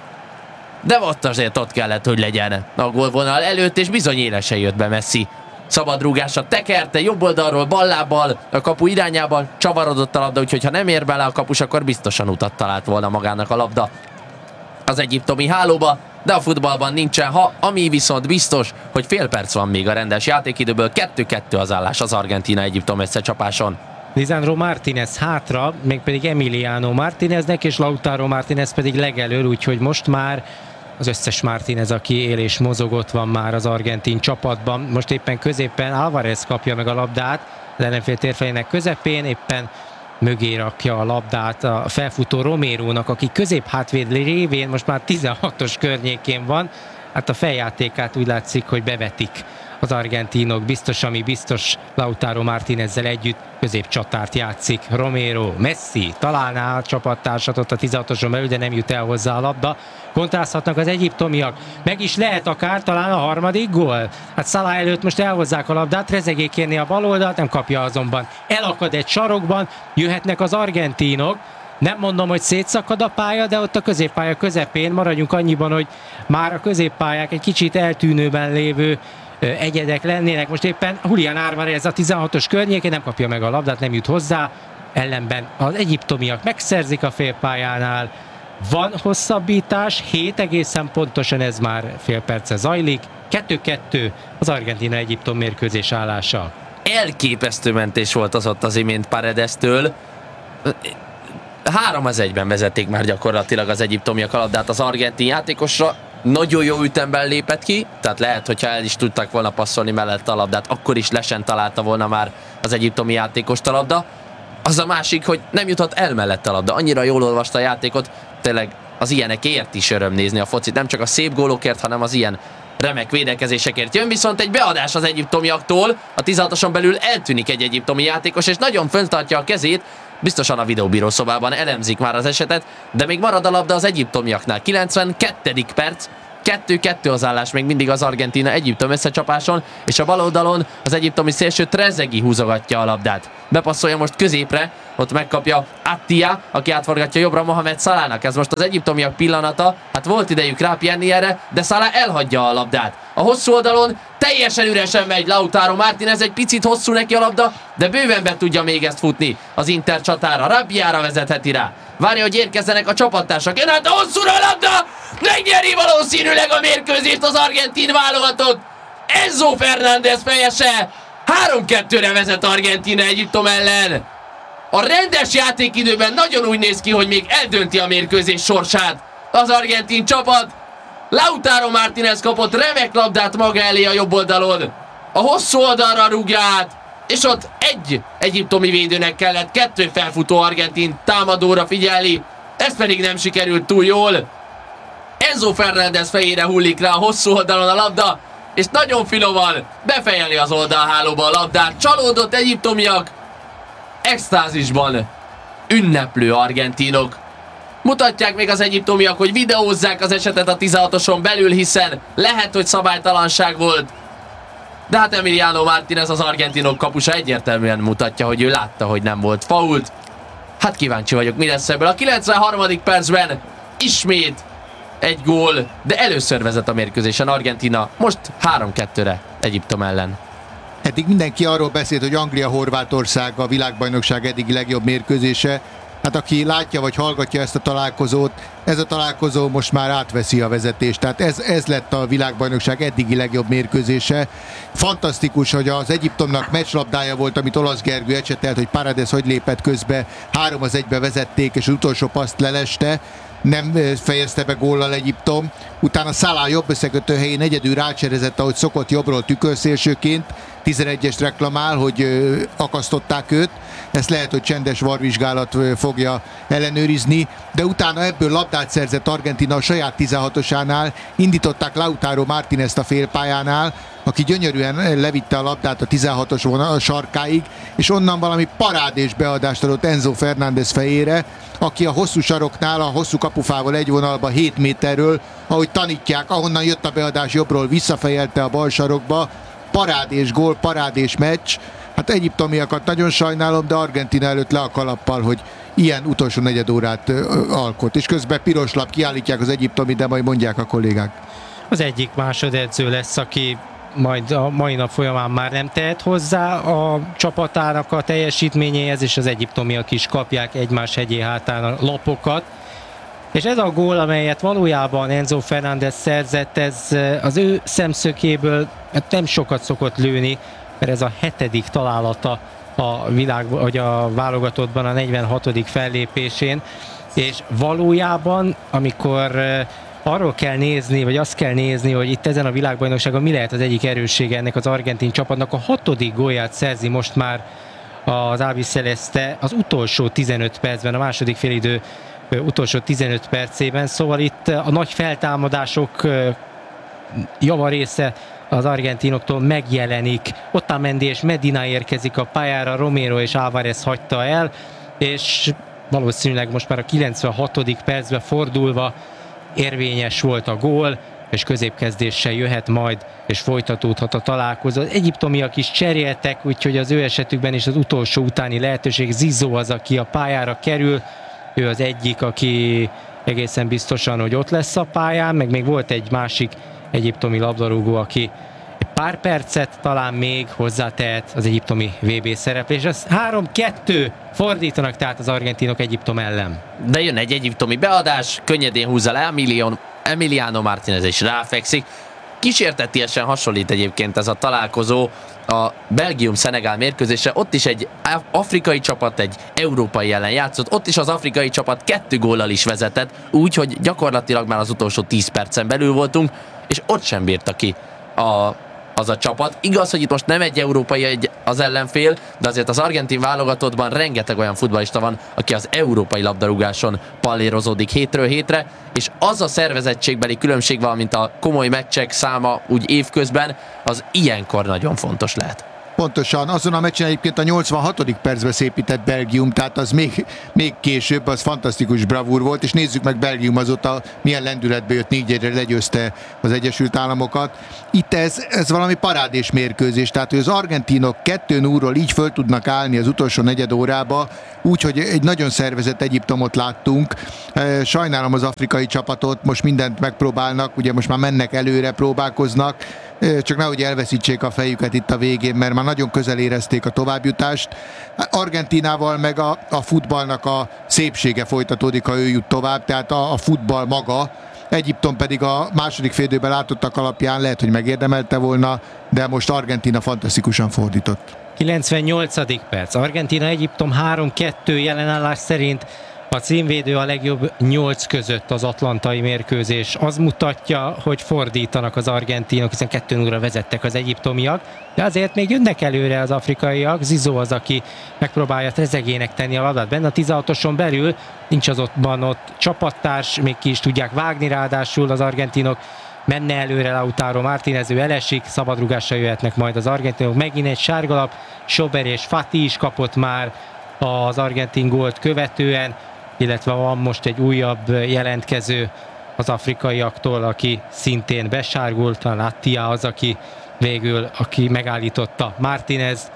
de ott azért ott kellett, hogy legyen a gólvonal előtt, és bizony élesen jött be Messi. Szabadrúgása tekerte jobb oldalról ballábbal a kapu irányába, csavarodott a labda, úgyhogy ha nem ér bele a kapus, akkor biztosan utat talált volna magának a labda az egyiptomi hálóba, de a futballban nincsen ha, ami viszont biztos, hogy fél perc van még a rendes játékidőből, kettő-kettő az állás az Argentína-Egyiptom összecsapáson.
Lisandro Martínez hátra, mégpedig Emiliano Martíneznek, és Lautaro Martínez pedig legelől, úgyhogy most már az összes Martínez, aki él és mozogott van már az argentin csapatban. Most éppen középen Álvarez kapja meg a labdát, az ellenfél térfelének közepén, éppen mögé rakja a labdát a felfutó Romérónak, aki középhátvéd révén most már tizenhatos környékén van. Hát a feljátékát úgy látszik, hogy bevetik az argentinok, biztos, ami biztos, Lautaro Martínezzel együtt középcsatárt játszik. Romero, Messi találná a csapattársat ott a tizenhatoson belül, de nem jut el hozzá a labda. Kontrázhatnak az egyiptomiak, meg is lehet akár talán a harmadik gól. Hát Salah előtt most elhozzák a labdát, Trezeguet kérni a baloldalt, nem kapja azonban. Elakad egy sarokban, jöhetnek az argentinok. Nem mondom, hogy szétszakad a pálya, de ott a középpálya közepén maradjunk annyiban, hogy már a középpályák egy kicsit eltűnőben lévő egyedek lennének. Most éppen Julián Álvarez a tizenhatos környékén nem kapja meg a labdát, nem jut hozzá. Ellenben az egyiptomiak megszerzik a félpályánál. Van hosszabbítás, hét egészen pontosan ez már fél perce zajlik. kettő-kettő az Argentína-Egyiptom mérkőzés állása.
Elképesztő mentés volt az ott az imént Paredestől. Három az egyben vezették már gyakorlatilag az egyiptomiak a labdát az argentin játékosra. Nagyon jó ütemben lépett ki, tehát lehet, hogyha el is tudták volna passzolni mellett a labdát, akkor is lesen találta volna már az egyiptomi játékost a labda. Az a másik, hogy nem jutott el mellett a labda. Annyira jól olvasta a játékot, tényleg az ilyenekért is öröm nézni a focit. Nem csak a szép gólokért, hanem az ilyen remek védekezésekért jön, viszont egy beadás az egyiptomiaktól, a tizenhatoson belül eltűnik egy egyiptomi játékos, és nagyon föntartja a kezét, biztosan a videóbíró szobában elemzik már az esetet, de még marad a labda az egyiptomiaknál. kilencvenkettedik perc, kettő kettő az állás még mindig az Argentína-Egyiptom összecsapáson, és a bal oldalon az egyiptomi szélső Trezeguet húzogatja a labdát. Bepasszolja most középre, ott megkapja Attia, aki átforgatja jobbra Mohamed Salahnak. Ez most az egyiptomiak pillanata, hát volt idejük rápihenni erre, de Salah elhagyja a labdát. A hosszú oldalon teljesen üresen megy Lautaro Martínez, egy picit hosszú neki a labda, de bőven be tudja még ezt futni az Inter csatára. Rabbiára vezetheti rá. Várja, hogy érkezzenek a csapattársak. Jön át a hosszúra a labda! Megnyeri valószínűleg a mérkőzést az argentin válogatott. Enzo Fernández fejese. három kettőre vezet Argentína Egyiptom ellen. A rendes játékidőben nagyon úgy néz ki, hogy még eldönti a mérkőzés sorsát az argentin csapat. Lautaro Martínez kapott remek labdát maga elé a jobb oldalon. A hosszú oldalra rúgja át, és ott egy egyiptomi védőnek kellett kettő felfutó argentin támadóra figyelni. Ez pedig nem sikerült túl jól. Enzo Fernández fejére hullik rá a hosszú oldalon a labda, és nagyon finoman befejeli az oldalhálóba a labdát. Csalódott egyiptomiak, extázisban ünneplő argentinok. Mutatják még az egyiptomiak, hogy videózzák az esetet a tizenhatoson belül, hiszen lehet, hogy szabálytalanság volt. De hát Emiliano Martínez, az argentinok kapusa, egyértelműen mutatja, hogy ő látta, hogy nem volt fault. Hát kíváncsi vagyok, mi lesz ebből. A kilencvenharmadik percben ismét egy gól, de először vezet a mérkőzésen Argentína, most három kettőre Egyiptom ellen.
Eddig mindenki arról beszélt, hogy Anglia-Horvátország a világbajnokság eddigi legjobb mérkőzése. Hát aki látja vagy hallgatja ezt a találkozót, ez a találkozó most már átveszi a vezetést. Tehát ez, ez lett a világbajnokság eddigi legjobb mérkőzése. Fantasztikus, hogy az Egyiptomnak meccslabdája volt, amit Olasz Gergő ecsetelt, hogy Paredes hogy lépett közbe, három az egybe vezették, és az utolsó paszt leleste. Nem fejezte be góllal Egyiptom. Utána Salah jobb összekötő helyén egyedül rácserezett, ahogy szokott, jobbról tükörszélsőként. tizenegyest reklamál, hogy akasztották őt. Ezt lehet, hogy csendes varvizsgálat fogja ellenőrizni. De utána ebből labdát szerzett Argentína a saját tizenhatosánál. Indították Lautaro Martínezt a félpályánál, aki gyönyörűen levitte a labdát a tizenhatos vonal sarkáig, és onnan valami parádés beadást adott Enzo Fernández fejére, aki a hosszú saroknál, a hosszú kapufával egy vonalba hét méterről, ahogy tanítják, ahonnan jött a beadás jobbról, visszafejelte a bal sarokba. Parádés gól, parádés meccs. Hát egyiptomiakat nagyon sajnálom, de Argentína előtt le a kalappal, hogy ilyen utolsó negyed órát alkot. És közben piros lap, kiállítják az egyiptomi, de majd mondják a kollégák.
Az egyik másodedző lesz, aki majd a mai nap folyamán már nem tehet hozzá a csapatának a teljesítményéhez, és az egyiptomiak is kapják egymás hegyé hátán a lapokat. És ez a gól, amelyet valójában Enzo Fernández szerzett, ez az ő szemszögéből nem sokat szokott lőni, mert ez a hetedik találata a világ, vagy a válogatottban a negyvenhatodik fellépésén, és valójában, amikor arról kell nézni, vagy azt kell nézni, hogy itt ezen a világbajnokságon mi lehet az egyik erőssége ennek az argentin csapatnak, a hatodik gólját szerzi most már az Albiceleste az utolsó tizenöt percben, a második félidő utolsó tizenöt percében, szóval itt a nagy feltámadások javarésze az argentinoktól megjelenik. Otamendi és Medina érkezik a pályára, Romero és Álvarez hagyta el, és valószínűleg most már a kilencvenhatodik percben fordulva érvényes volt a gól, és középkezdéssel jöhet majd, és folytatódhat a találkozó. Az egyiptomiak is cseréltek, úgyhogy az ő esetükben is az utolsó utáni lehetőség. Zizou az, aki a pályára kerül, ő az egyik, aki egészen biztosan, hogy ott lesz a pályán, meg még volt egy másik egyiptomi labdarúgó, aki egy pár percet talán még hozzátehet az egyiptomi vé bé szereplés. Ez három kettő fordítanak tehát az argentinok Egyiptom ellen.
De jön egy egyiptomi beadás, könnyedén húzza le Emiliano, Emiliano Martínez, és ráfekszik. Kísértetiesen hasonlít egyébként ez a találkozó a Belgium-Szenegál mérkőzésre. Ott is egy afrikai csapat egy európai ellen játszott, ott is az afrikai csapat kettő góllal is vezetett, úgyhogy gyakorlatilag már az utolsó tíz percen belül voltunk, és ott sem bírta ki a az a csapat. Igaz, hogy itt most nem egy európai egy az ellenfél, de azért az argentin válogatottban rengeteg olyan futballista van, aki az európai labdarúgáson pallérozódik hétről hétre, és az a szervezettségbeli különbség, valamint a komoly meccsek száma úgy évközben, az ilyenkor nagyon fontos lehet.
Pontosan, azon a meccsen egyébként a nyolcvanhatodik percben szépített Belgium, tehát az még, még később, az fantasztikus bravúr volt, és nézzük meg Belgium azóta milyen lendületbe jött, négy egyre legyőzte az Egyesült Államokat. Itt ez, ez valami parádés mérkőzés, tehát hogy az argentinok kettő nullról így föl tudnak állni az utolsó negyed órába, úgyhogy egy nagyon szervezett Egyiptomot láttunk. Sajnálom az afrikai csapatot, most mindent megpróbálnak, ugye most már mennek előre, próbálkoznak, csak nehogy elveszítsék a fejüket itt a végén, mert már nagyon közel érezték a továbbjutást. Argentinával meg a, a futballnak a szépsége folytatódik, ha ő jut tovább, tehát a, a futball maga. Egyiptom pedig a második félidőben látottak alapján lehet, hogy megérdemelte volna, de most Argentina fantasztikusan fordított.
kilencvennyolcadik perc. Argentina-Egyiptom három kettő jelenállás szerint a címvédő a legjobb nyolc között az atlantai mérkőzés. Az mutatja, hogy fordítanak az argentinok, hiszen kettő nullra vezettek az egyiptomiak, de azért még jönnek előre az afrikaiak. Zizó az, aki megpróbálja Trezegének tenni a labdát. Benne a tizenhatoson belül nincs azonban ott csapattárs, még ki is tudják vágni, ráadásul az argentinok menne előre Lautaro Martínez, ő elesik, szabadrugásra jöhetnek majd az argentinok. Megint egy sárgalap, Sober és Fati is kapott már az argentin gólt követően, illetve van most egy újabb jelentkező az afrikaiaktól, aki szintén besárgult, talán Attia az, aki végül, aki megállította Martínez.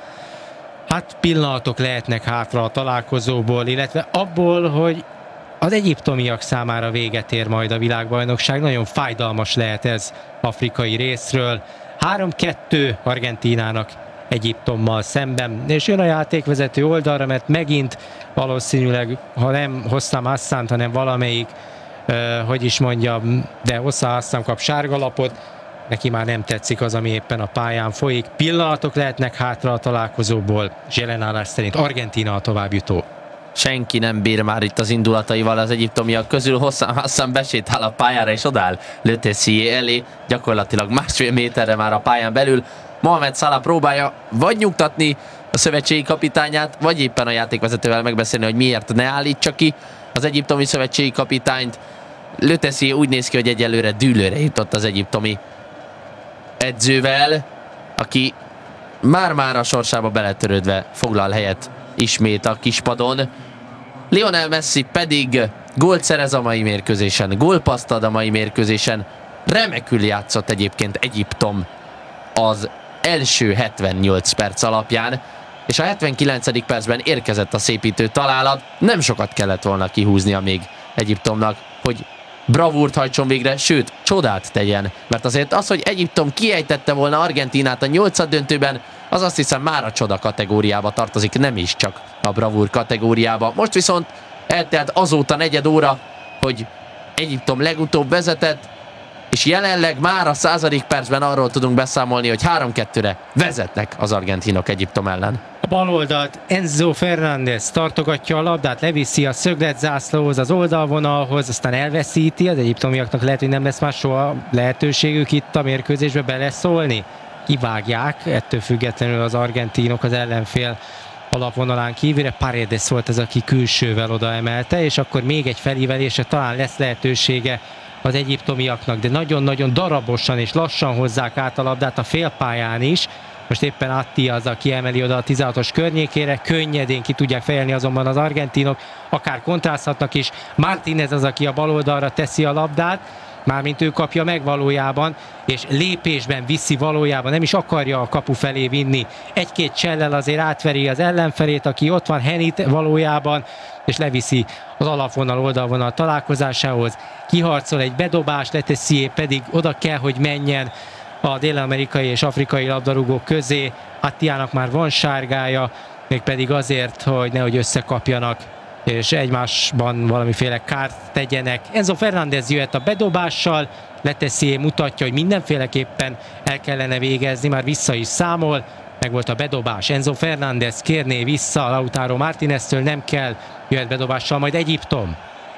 Hát pillanatok lehetnek hátra a találkozóból, illetve abból, hogy az egyiptomiak számára véget ér majd a világbajnokság. Nagyon fájdalmas lehet ez afrikai részről. három kettő Argentínának Egyiptommal szemben, és jön a játékvezető oldalra, mert megint valószínűleg, ha nem Hossam Hassan, hanem valamelyik, uh, hogy is mondjam, de Hossam Hassan kap sárgalapot, neki már nem tetszik az, ami éppen a pályán folyik. Pillanatok lehetnek hátra a találkozóból, és jelenállás szerint Argentína a továbbjutó.
Senki nem bír már itt az indulataival az egyiptomiak közül. Hossam Hassan besétál a pályára és odáll Le Tissier elé, gyakorlatilag másfél méterre már a pályán belül. Mohamed Salah próbálja vagy nyugtatni a szövetségi kapitányát, vagy éppen a játékvezetővel megbeszélni, hogy miért ne állítsa ki az egyiptomi szövetségi kapitányt. Le Tissier úgy néz ki, hogy egyelőre dűlőre jutott az egyiptomi edzővel, aki már-már a sorsába beletörődve foglal helyet ismét a kispadon. Lionel Messi pedig gólt szerez a mai mérkőzésen, gólpaszt ad a mai mérkőzésen. Remekül játszott egyébként Egyiptom az első hetvennyolc perc alapján, és a hetvenkilencedik percben érkezett a szépítő találat. Nem sokat kellett volna kihúznia még Egyiptomnak, hogy bravúrt hajtson végre, sőt, csodát tegyen, mert azért az, hogy Egyiptom kiejtette volna Argentínát a nyolcad döntőben, az azt hiszem már a csoda kategóriába tartozik, nem is csak a bravúr kategóriába. Most viszont eltelt azóta negyed óra, hogy Egyiptom legutóbb vezetett, és jelenleg már a századik percben arról tudunk beszámolni, hogy három kettőre vezetnek az argentinok Egyiptom ellen.
A bal oldalt Enzo Fernández tartogatja a labdát, leviszi a szögletzászlóhoz, az oldalvonalhoz, aztán elveszíti. Az egyiptomiaknak lehet, hogy nem lesz már soha lehetőségük itt a mérkőzésbe beleszólni. Kivágják, ettől függetlenül az argentinok az ellenfél alapvonalán kívülre. Paredes volt az, aki külsővel oda emelte, és akkor még egy felívelésre talán lesz lehetősége az egyiptomiaknak, de nagyon-nagyon darabosan és lassan hozzák át a labdát a félpályán is. Most éppen Atti az, aki emeli oda a tizenhatos környékére, könnyedén ki tudják fejelni azonban az argentinok, akár kontrázhatnak is. Martínez az, aki a bal oldalra teszi a labdát, mármint ő kapja meg valójában, és lépésben viszi valójában, nem is akarja a kapu felé vinni. Egy-két csellel azért átveri az ellenfelét, aki ott van, Henit valójában, és leviszi az alapvonal oldalvonal találkozásához. Kiharcol egy bedobás, Le Tissier pedig oda kell, hogy menjen a dél-amerikai és afrikai labdarúgók közé. Attiának már van sárgája, mégpedig azért, hogy nehogy összekapjanak és egymásban valamiféle kárt tegyenek. Enzo Fernández jöhet a bedobással, Le Tissier mutatja, hogy mindenféleképpen el kellene végezni, már vissza is számol, meg volt a bedobás. Enzo Fernández kérné vissza Lautaro Martíneztől, nem kell, jöhet bedobással majd Egyiptom.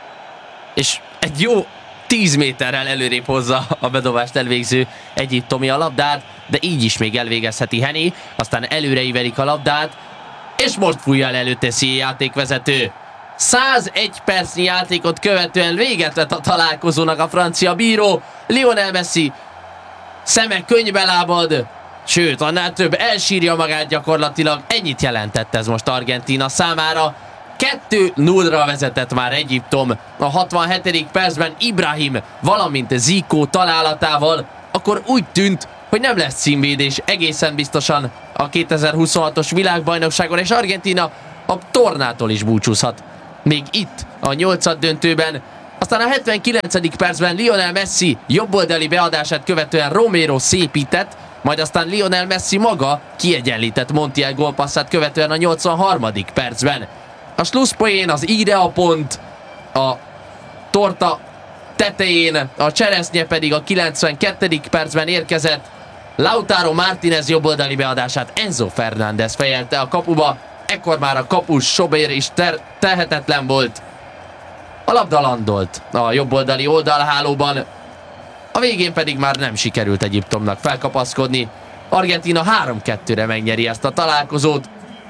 És egy jó tíz méterrel előrébb hozza a bedobást elvégző egyiptomi a labdát. de így is még elvégezheti Henny, aztán előreivelik a labdát, és most fújja el előtte Szia játékvezető. százegy percnyi játékot követően véget vett a találkozónak a francia bíró. Lionel Messi szeme könnybe lábad, sőt, annál több, elsírja magát gyakorlatilag. Ennyit jelentett ez most Argentína számára. kettő nullra vezetett már Egyiptom a hatvanhetedik percben Ibrahim, valamint Zico találatával. Akkor úgy tűnt, hogy nem lesz címvédés egészen biztosan a kétezer-huszonhatos világbajnokságon, és Argentína a tornától is búcsúzhat. Még itt a nyolcaddöntőben. Aztán a hetvenkilencedik percben Lionel Messi jobboldali beadását követően Romero szépített, majd aztán Lionel Messi maga kiegyenlített Montiel gólpasszát követően a nyolcvanharmadik percben. A slusszpoén, az ide a pont, a torta tetején, a cseresznye pedig a kilencvenkettedik percben érkezett. Lautaro Martínez jobboldali beadását Enzo Fernández fejelte a kapuba, ekkor már a kapus Sobér is ter- tehetetlen volt. A labda landolt a jobboldali oldalhálóban, a végén pedig már nem sikerült Egyiptomnak felkapaszkodni. Argentína három kettőre megnyeri ezt a találkozót,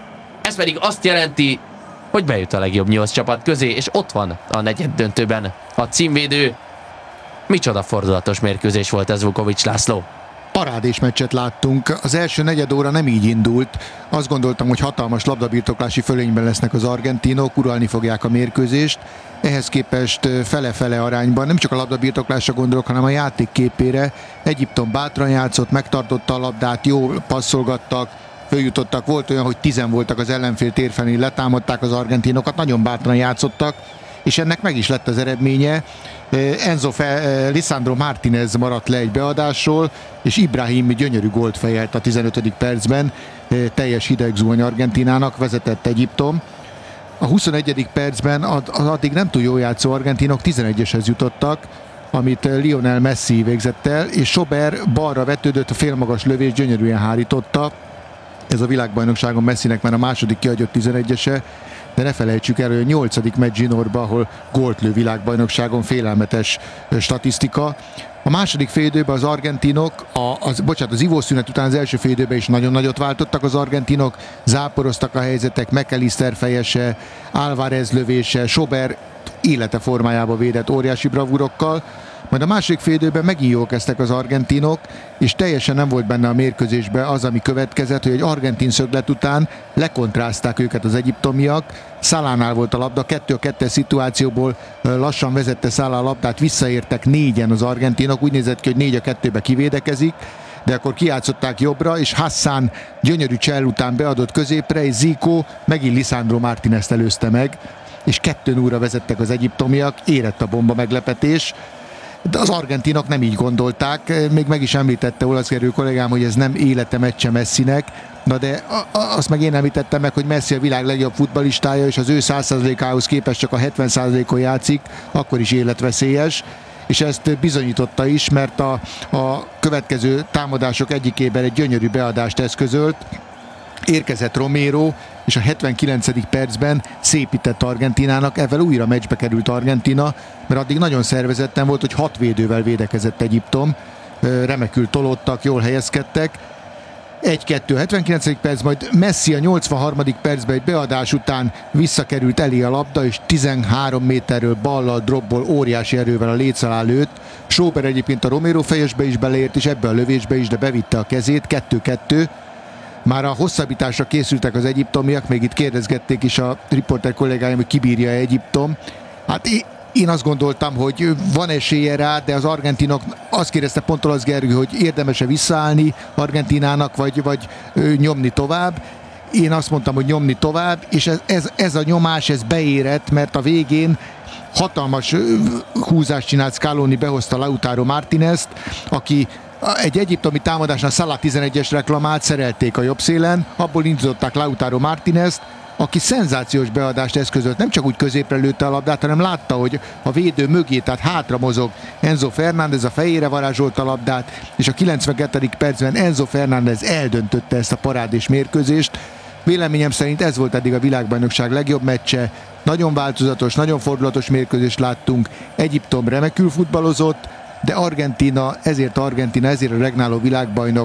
ez pedig azt jelenti, hogy bejut a legjobb nyolc csapat közé, és ott van a negyeddöntőben a címvédő. Micsoda fordulatos mérkőzés volt ez, Vukovics László.
Parádés meccset láttunk. Az első negyed óra nem így indult. Azt gondoltam, hogy hatalmas labdabirtoklási fölényben lesznek az argentinok, uralni fogják a mérkőzést. Ehhez képest fele-fele arányban nem csak a labdabirtoklásra gondolok, hanem a játék képére. Egyiptom bátran játszott, megtartotta a labdát, jól passzolgattak, följutottak. Volt olyan, hogy tizen voltak az ellenfél térfelén, letámadták az argentinokat, nagyon bátran játszottak, és ennek meg is lett az eredménye. Enzo Fe- Lisandro Martínez maradt le egy beadásról, és Ibrahim gyönyörű gólt fejelt a tizenötödik percben, teljes hidegzuhany Argentínának, vezetett Egyiptom. A huszonegyedik percben az addig nem túl jól játszó argentinok tizenegyeshez jutottak, amit Lionel Messi végzett el, és Sober balra vetődött, a félmagas lövés gyönyörűen hárította. Ez a világbajnokságon Messinek már a második kihagyott tizenegyese, de ne felejtsük el, hogy a nyolcadik meccs zsinórba, ahol gólt lő világbajnokságon, félelmetes statisztika. A második félidőben az argentinok, a, az, bocsánat, az ivószünet után az első félidőben is nagyon nagyot váltottak az argentinok, záporoztak a helyzetek, McAllister fejese, Álvarez lövése, Sober élete formájába védett óriási bravúrokkal. Majd a második félidőben megint jól kezdtek az argentinok, és teljesen nem volt benne a mérkőzésben az, ami következett, hogy egy argentin szöglet után lekontrázták őket az egyiptomiak. Salánál volt a labda, kettő a kettes szituációból lassan vezette Salah a labdát, visszaértek négyen az argentinok, úgy nézett ki, hogy négy a kettőbe kivédekezik, de akkor kijátszották jobbra, és Hassan gyönyörű csell után beadott középre, és Zico megint Lisandro Martínezt előzte meg, és kettő nullra vezettek az egyiptomiak, érett a bomba meglepetés. De az argentinok nem így gondolták, még meg is említette olaszgerő kollégám, hogy ez nem élete meccse Messinek, na de azt meg én említettem meg, hogy Messi a világ legjobb futballistája, és az ő száz százalékához képest csak a hetven százalékon játszik, akkor is életveszélyes, és ezt bizonyította is, mert a, a következő támadások egyikében egy gyönyörű beadást eszközölt, érkezett Romero, és a hetvenkilencedik percben szépített Argentínának, ezzel újra meccsbe került Argentína, mert addig nagyon szervezetten volt, hogy hat védővel védekezett Egyiptom, remekül tolódtak, jól helyezkedtek. egy-kettő hetvenkilencedik perc, majd Messi a nyolcvanharmadik percben egy beadás után visszakerült elé a labda, és tizenhárom méterről ballal, dropból óriási erővel a léc alá lőtt. Schober egyébként a Romero fejesbe is beleért, és ebbe a lövésbe is, de bevitte a kezét, kettő-kettő. Már a hosszabbításra készültek az egyiptomiak, még itt kérdezgették is a riporter kollégáim, hogy kibírja Egyiptom. Hát én azt gondoltam, hogy van esélye rá, de az argentinok, azt kérdezte pont Olasz Gergő, hogy érdemes-e visszaállni Argentinának, vagy, vagy nyomni tovább. Én azt mondtam, hogy nyomni tovább, és ez, ez, ez a nyomás, ez beérett, mert a végén hatalmas húzást csinált Scaloni, behozta Lautaro Martínezt, aki egy egyiptomi támadásnál Salah tizenegyes reklamált, szerelték a jobb szélen, abból indították Lautaro Martínezt, aki szenzációs beadást eszközölt, nem csak úgy középre lőtte a labdát, hanem látta, hogy a védő mögé, tehát hátra mozog Enzo Fernández, a fejére varázsolta a labdát, és a kilencvenkettedik percben Enzo Fernández eldöntötte ezt a parádés mérkőzést. Véleményem szerint ez volt eddig a világbajnokság legjobb meccse, nagyon változatos, nagyon fordulatos mérkőzést láttunk, Egyiptom remekül futballozott, de Argentína, ezért Argentína, ezért a regnáló világbajnok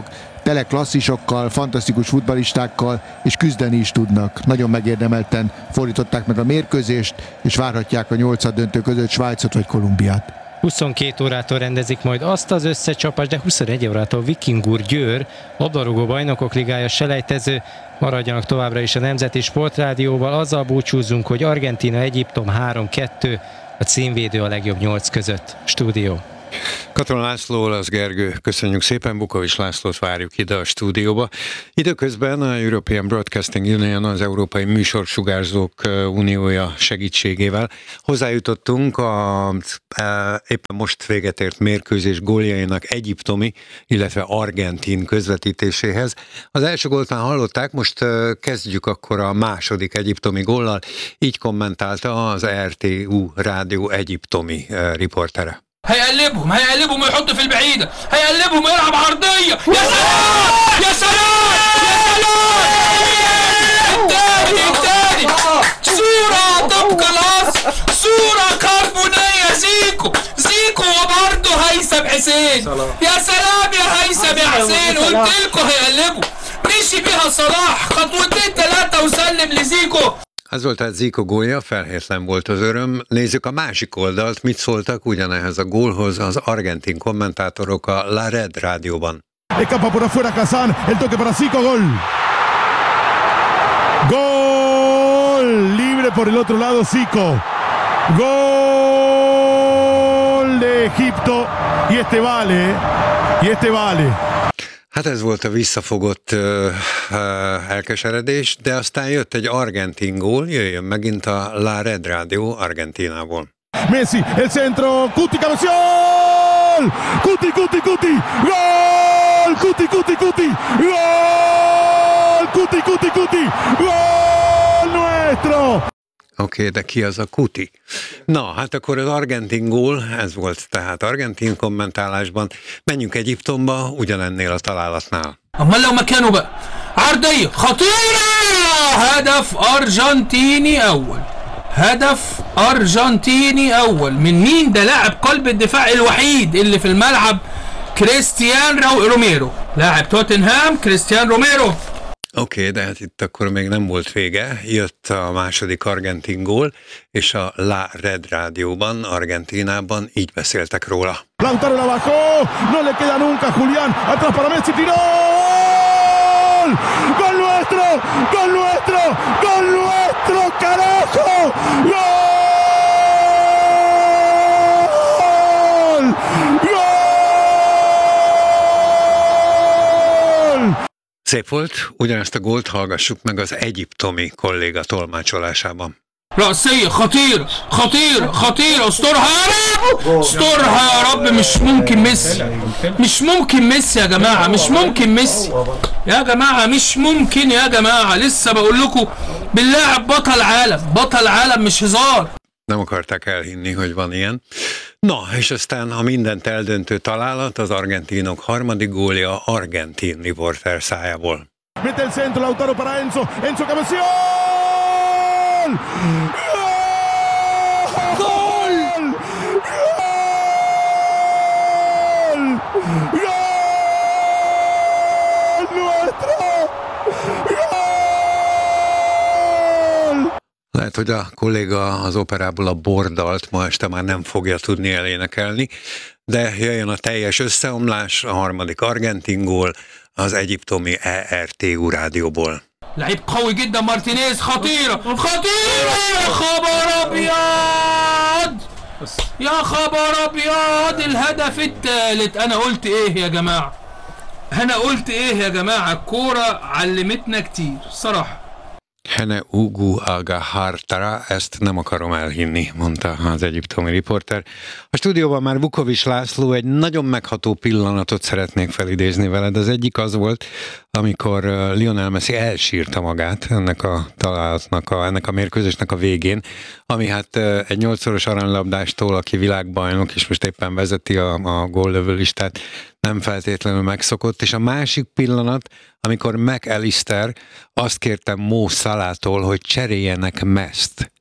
tele klasszisokkal, fantasztikus futballistákkal, és küzdeni is tudnak. Nagyon megérdemelten fordították meg a mérkőzést, és várhatják a nyolcaddöntő között Svájcot vagy Kolumbiát.
huszonkettő órától rendezik majd azt az összecsapást, de huszonegy órától Vikingur Győr, labdarúgó bajnokok ligája selejtező. Maradjanak továbbra is a Nemzeti Sportrádióval, azzal búcsúzzunk, hogy Argentína, Egyiptom három kettő, a címvédő a legjobb nyolc között. Stúdió.
Katona László, Olasz Gergő, köszönjük szépen, Bukovics Lászlót várjuk ide a stúdióba. Időközben a European Broadcasting Union, az Európai Műsorsugárzók Uniója segítségével hozzájutottunk a e, éppen most véget ért mérkőzés góljainak egyiptomi, illetve argentin közvetítéséhez. Az első gólt már hallották, most kezdjük akkor a második egyiptomi góllal, így kommentálta az er té u rádió egyiptomi riportere.
هيقلبهم هيقلبهم ويحط في البعيدة هيقلبهم ويلعب عرضية يا سلام يا سلام يا سلام التاني التاني صورة طبق الأصل صورة كربونية زيكو زيكو وبرضه هيثم حسين يا سلام يا هيثم يا حسين قلت لكم هيقلبوا مشي بيها صلاح خطوتين ثلاثة وسلم لزيكو.
Ez volt tehát Zico gólja, felhétlen volt az öröm. Nézzük a másik oldalt, mit szóltak ugyanehhez a gólhoz az argentin kommentátorok a La Red rádióban.
Escapa por afuera Kazán, el toque para Zico, gol. Gol, libre por el otro lado Zico. Gol de Egipto, y este vale, y este vale.
Hát ez volt a visszafogott uh, uh, elkeseredés, de aztán jött egy argentin gól, jöjjön megint a La Red rádió Argentinából.
Messi, el centro, Cuti, cabeción! Cuti, Cuti, Cuti! Gol! Cuti, Cuti, Cuti! Gol! Cuti, Cuti, Cuti! Gol nuestro!
Oké, okay, de ki az a Kuti? Na, hát akkor az argentin gól, ez volt tehát argentin kommentálásban. Menjünk Egyiptomba, ugyanennél a találatnál.
أمال لو مكانه بقى عرضية خطيرة هدف أرجنتيني أول هدف أرجنتيني أول من مين ده؟ لاعب قلب الدفاع الوحيد اللي في الملعب كريستيان روميرو لاعب توتنهام كريستيان روميرو.
Oké, okay, de hát itt akkor még nem volt vége. Jött a második argentin gól, és a La Red rádióban, Argentínában így beszéltek róla.
Lautaro la bajó, no le queda nunca Julián, atrás para Messi, tiró! Gol nuestro, gol nuestro, gol nuestro, carajo! Gol! Gol!
Szép volt, ugyanezt a gólt hallgassuk meg az egyiptomi kolléga tolmácsolásában.
رأسية خطيرة خطيرة خطيرة استرها يا رب استرها يا رب مش ممكن ميسي مش ممكن ميسي يا جماعة مش ممكن ميسي يا جماعة مش ممكن يا جماعة لسه بقول لكم باللاعب بطل عالم بطل عالم مش هزار.
Nem akarták elhinni, hogy van ilyen. Na, és aztán a mindent eldöntő találat, az argentinok harmadik gólja argentin riporter szájából.
Mete el centro, Lautaro para Enzo, Enzo cabeción! Gol! Gol! Gol! Gol nuestro!
Lehet, hogy a kolléga az operából a bordalt ma este már nem fogja tudni elénekelni, de jöjjön a teljes összeomlás, a harmadik argentin gól az egyiptomi é er té u rádióból.
لعيب قوي جدا مارتينيز خطيرة خطيرة يا خبر أبيض يا خبر أبيض الهدف الثالث. أنا قلت إيه يا جماعة أنا قلت إيه يا جماعة الكورة علمتنا كتير صراحة.
Hene Ugu Agahartara, ezt nem akarom elhinni, mondta az egyiptomi riporter. A stúdióban már Bukovics László, egy nagyon megható pillanatot szeretnék felidézni veled. Az egyik az volt, amikor Lionel Messi elsírta magát ennek a találatnak, a, ennek a mérkőzésnek a végén, ami hát egy nyolcszoros aranylabdástól, aki világbajnok, és most éppen vezeti a, a góllövő listát, nem feltétlenül megszokott, és a másik pillanat, amikor McAllister azt kérte Mo Salától, hogy cseréljenek Messt.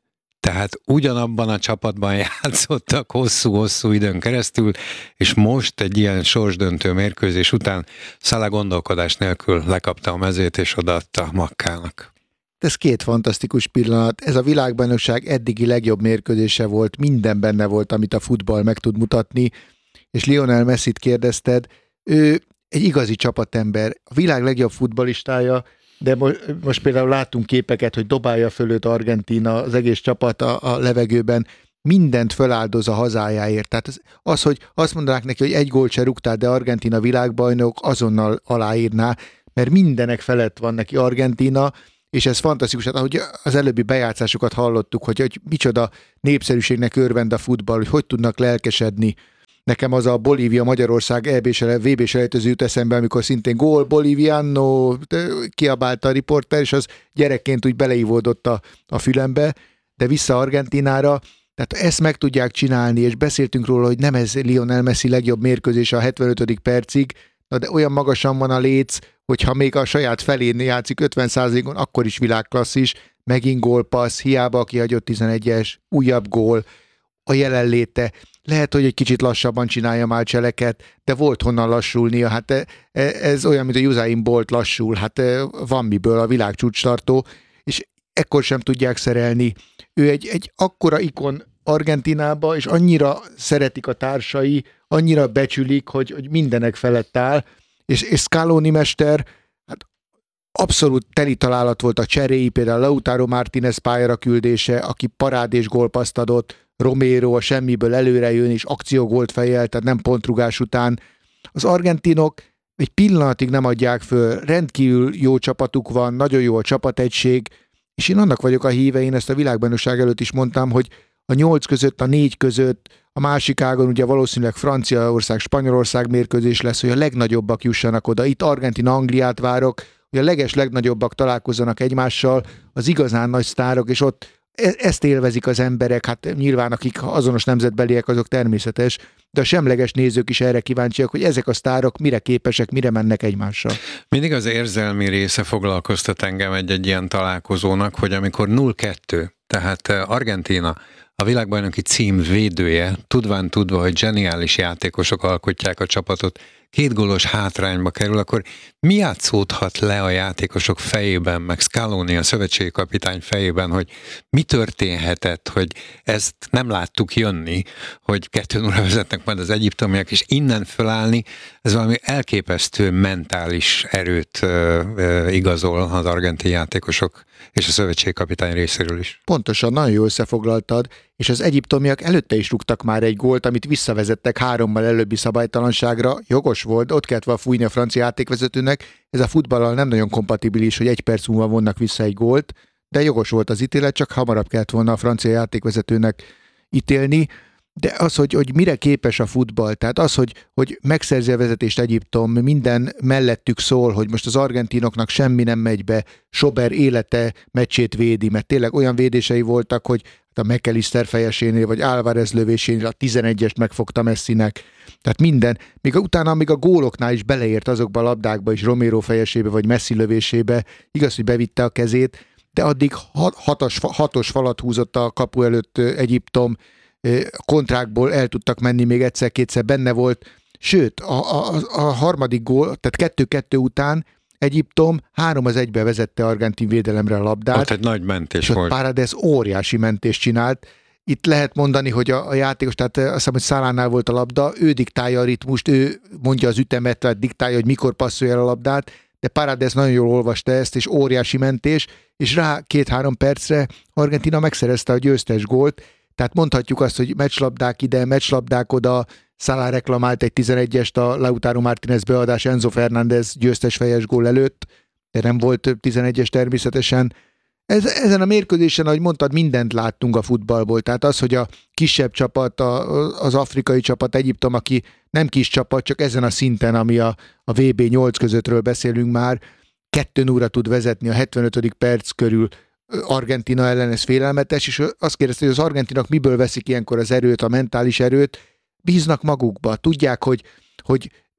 Tehát ugyanabban a csapatban játszottak hosszú-hosszú időn keresztül, és most egy ilyen sorsdöntő mérkőzés után Salah gondolkodás nélkül lekapta a mezét és odaadta Makkának.
Ez két fantasztikus pillanat. Ez a világbajnokság eddigi legjobb mérkőzése volt, minden benne volt, amit a futball meg tud mutatni, és Lionel Messit kérdezted, ő egy igazi csapatember, a világ legjobb futballistája, de mo- most például láttunk képeket, hogy dobálja fölött Argentína, az egész csapat a, a levegőben, mindent föláldoz a hazájáért. Tehát az, az, hogy azt mondanák neki, hogy egy gólt se rúgtál, de Argentína világbajnok, azonnal aláírná, mert mindenek felett van neki Argentína, és ez fantasztikus. Hát ahogy az előbbi bejátszásokat hallottuk, hogy, hogy micsoda népszerűségnek örvend a futball, hogy hogy tudnak lelkesedni. Nekem az a Bolívia-Magyarország é bé-s vé bé-s elejtező jut eszembe, amikor szintén gól Boliviano kiabálta a riporter, és az gyerekként úgy beleívódott a, a fülembe, de vissza Argentínára, tehát ezt meg tudják csinálni, és beszéltünk róla, hogy nem ez Lionel Messi legjobb mérkőzése a hetvenötödik percig, na de olyan magasan van a léc, hogyha még a saját felén játszik ötven százalékon, akkor is világklasszis, megint gólpassz, hiába kihagyott tizenegyes, újabb gól, a jelenléte. Lehet, hogy egy kicsit lassabban csinálja már cseleket, de volt honnan lassulnia. Hát ez olyan, mint a Usain Bolt lassul. Hát van miből, a világ csúcstartó, és ekkor sem tudják szerelni. Ő egy, egy akkora ikon Argentínába, és annyira szeretik a társai, annyira becsülik, hogy, hogy mindenek felett áll, és, és Scaloni mester, hát abszolút teli találat volt a cseréi, például Lautaro Martínez pályára küldése, aki parád és gólpaszt adott, Romero a semmiből előre jön, és akciógólt fejel, tehát nem pontrugás után. Az argentinok egy pillanatig nem adják föl, rendkívül jó csapatuk van, nagyon jó a csapategység, és én annak vagyok a híve, én ezt a világbajnokság előtt is mondtam, hogy a nyolc között, a négy között, a másik ágon ugye valószínűleg Franciaország, Spanyolország mérkőzés lesz, hogy a legnagyobbak jussanak oda. Itt Argentina, Angliát várok, hogy a leges legnagyobbak találkozzanak egymással, az igazán nagy sztárok, és ott ezt élvezik az emberek, hát nyilván akik azonos nemzetbeliek, azok természetes, de a semleges nézők is erre kíváncsiak, hogy ezek a sztárok mire képesek, mire mennek egymással.
Mindig az érzelmi része foglalkoztat engem egy-egy ilyen találkozónak, hogy amikor nulla kettő, tehát Argentína a világbajnoki cím védője, tudván tudva, hogy zseniális játékosok alkotják a csapatot, két gólos hátrányba kerül, akkor mi játszódhat le a játékosok fejében, meg Scaloni, a szövetségi kapitány fejében, hogy mi történhetett, hogy ezt nem láttuk jönni, hogy kettő nulla vezetnek majd az egyiptomiak, és innen fölállni, ez valami elképesztő mentális erőt ö, ö, igazol az argentin játékosok és a szövetségi kapitány részéről is.
Pontosan, nagyon jól összefoglaltad, és az egyiptomiak előtte is rúgtak már egy gólt, amit visszavezettek hárommal előbbi szabálytalanságra, jogos volt, ott kellett volna fújni a francia játékvezetőnek, ez a futballal nem nagyon kompatibilis, hogy egy perc múlva vonnak vissza egy gólt, de jogos volt az ítélet, csak hamarabb kellett volna a francia játékvezetőnek ítélni, de az, hogy, hogy mire képes a futball, tehát az, hogy, hogy megszerzi a vezetést Egyiptom, minden mellettük szól, hogy most az argentinoknak semmi nem megy be, Sober élete meccsét védi, mert tényleg olyan védései voltak, hogy a McAllister fejesénél, vagy Álvarez lövésénél a tizenegyest megfogta Messinek. Tehát minden, még utána még a góloknál is beleért azokba a labdákba is, Romero fejesébe, vagy Messi lövésébe, igaz, hogy bevitte a kezét, de addig hatos, hatos falat húzott a kapu előtt Egyiptom, kontrákból el tudtak menni, még egyszer-kétszer benne volt, sőt, a, a, a harmadik gól, tehát kettő-kettő után Egyiptom három az egybe vezette argentin védelemre a labdát.
Ott egy nagy mentés
és
volt.
Paredes óriási mentést csinált. Itt lehet mondani, hogy a, a játékos, tehát azt hiszem, hogy Salánál volt a labda, ő diktálja a ritmust, ő mondja az ütemet, tehát diktálja, hogy mikor passzolja el a labdát, de Paredes nagyon jól olvasta ezt, és óriási mentés, és rá két-három percre Argentina megszerezte a győztes gólt. Tehát mondhatjuk azt, hogy meccslabdák ide, meccslabdák oda, Salah reklamált egy tizenegyest a Lautaro Martínez beadás Enzo Fernández győztes fejes gól előtt, de nem volt tizenegyes természetesen. Ez, ezen a mérkőzésen, ahogy mondtad, mindent láttunk a futballból. Tehát az, hogy a kisebb csapat, a, az afrikai csapat, Egyiptom, aki nem kis csapat, csak ezen a szinten, ami a, a vé bé nyolc közöttről beszélünk már, kettő nulla tud vezetni a hetvenötödik perc körül Argentina ellen, ez félelmetes, és azt kérdezte, hogy az argentinok miből veszik ilyenkor az erőt, a mentális erőt, bíznak magukba, tudják, hogy, hogy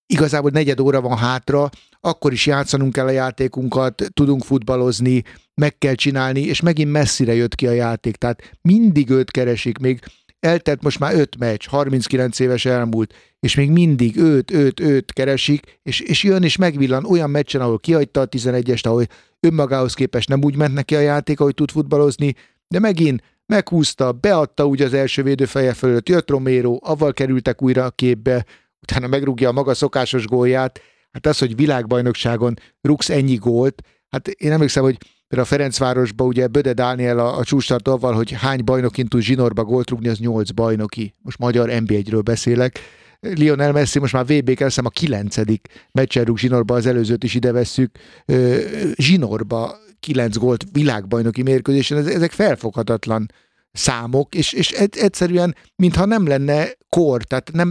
igazából negyed óra van hátra, akkor is játszanunk kell a játékunkat, tudunk futballozni, meg kell csinálni, és megint messzire jött ki a játék, tehát mindig őt keresik, még eltelt most már öt meccs, harminckilenc éves elmúlt, és még mindig őt, őt, őt keresik, és, és jön és megvillan olyan meccsen, ahol kihagyta a tizenegyest, ahol önmagához képest nem úgy ment neki a játék, ahogy tud futballozni, de megint meghúzta, beadta úgy az első védőfeje fölött, jött Romero, avval kerültek újra a képbe, utána megrúgja a maga szokásos gólját. Hát az, hogy világbajnokságon rúgsz ennyi gólt, hát én emlékszem, hogy a Ferencvárosban ugye Böde Dániel a, a csúcstartó avval, hogy hány bajnokin tud zsinórba gólt rúgni, az nyolc bajnoki. Most magyar en bé egyről beszélek. Lionel Messi most már vé bé-kel a kilencedik meccsen rúg zsinórba, az előzőt is ide vesszük. Zsinórba kilenc gólt világbajnoki mérkőzésen, ezek felfoghatatlan számok, és, és egyszerűen, mintha nem lenne kor, tehát nem,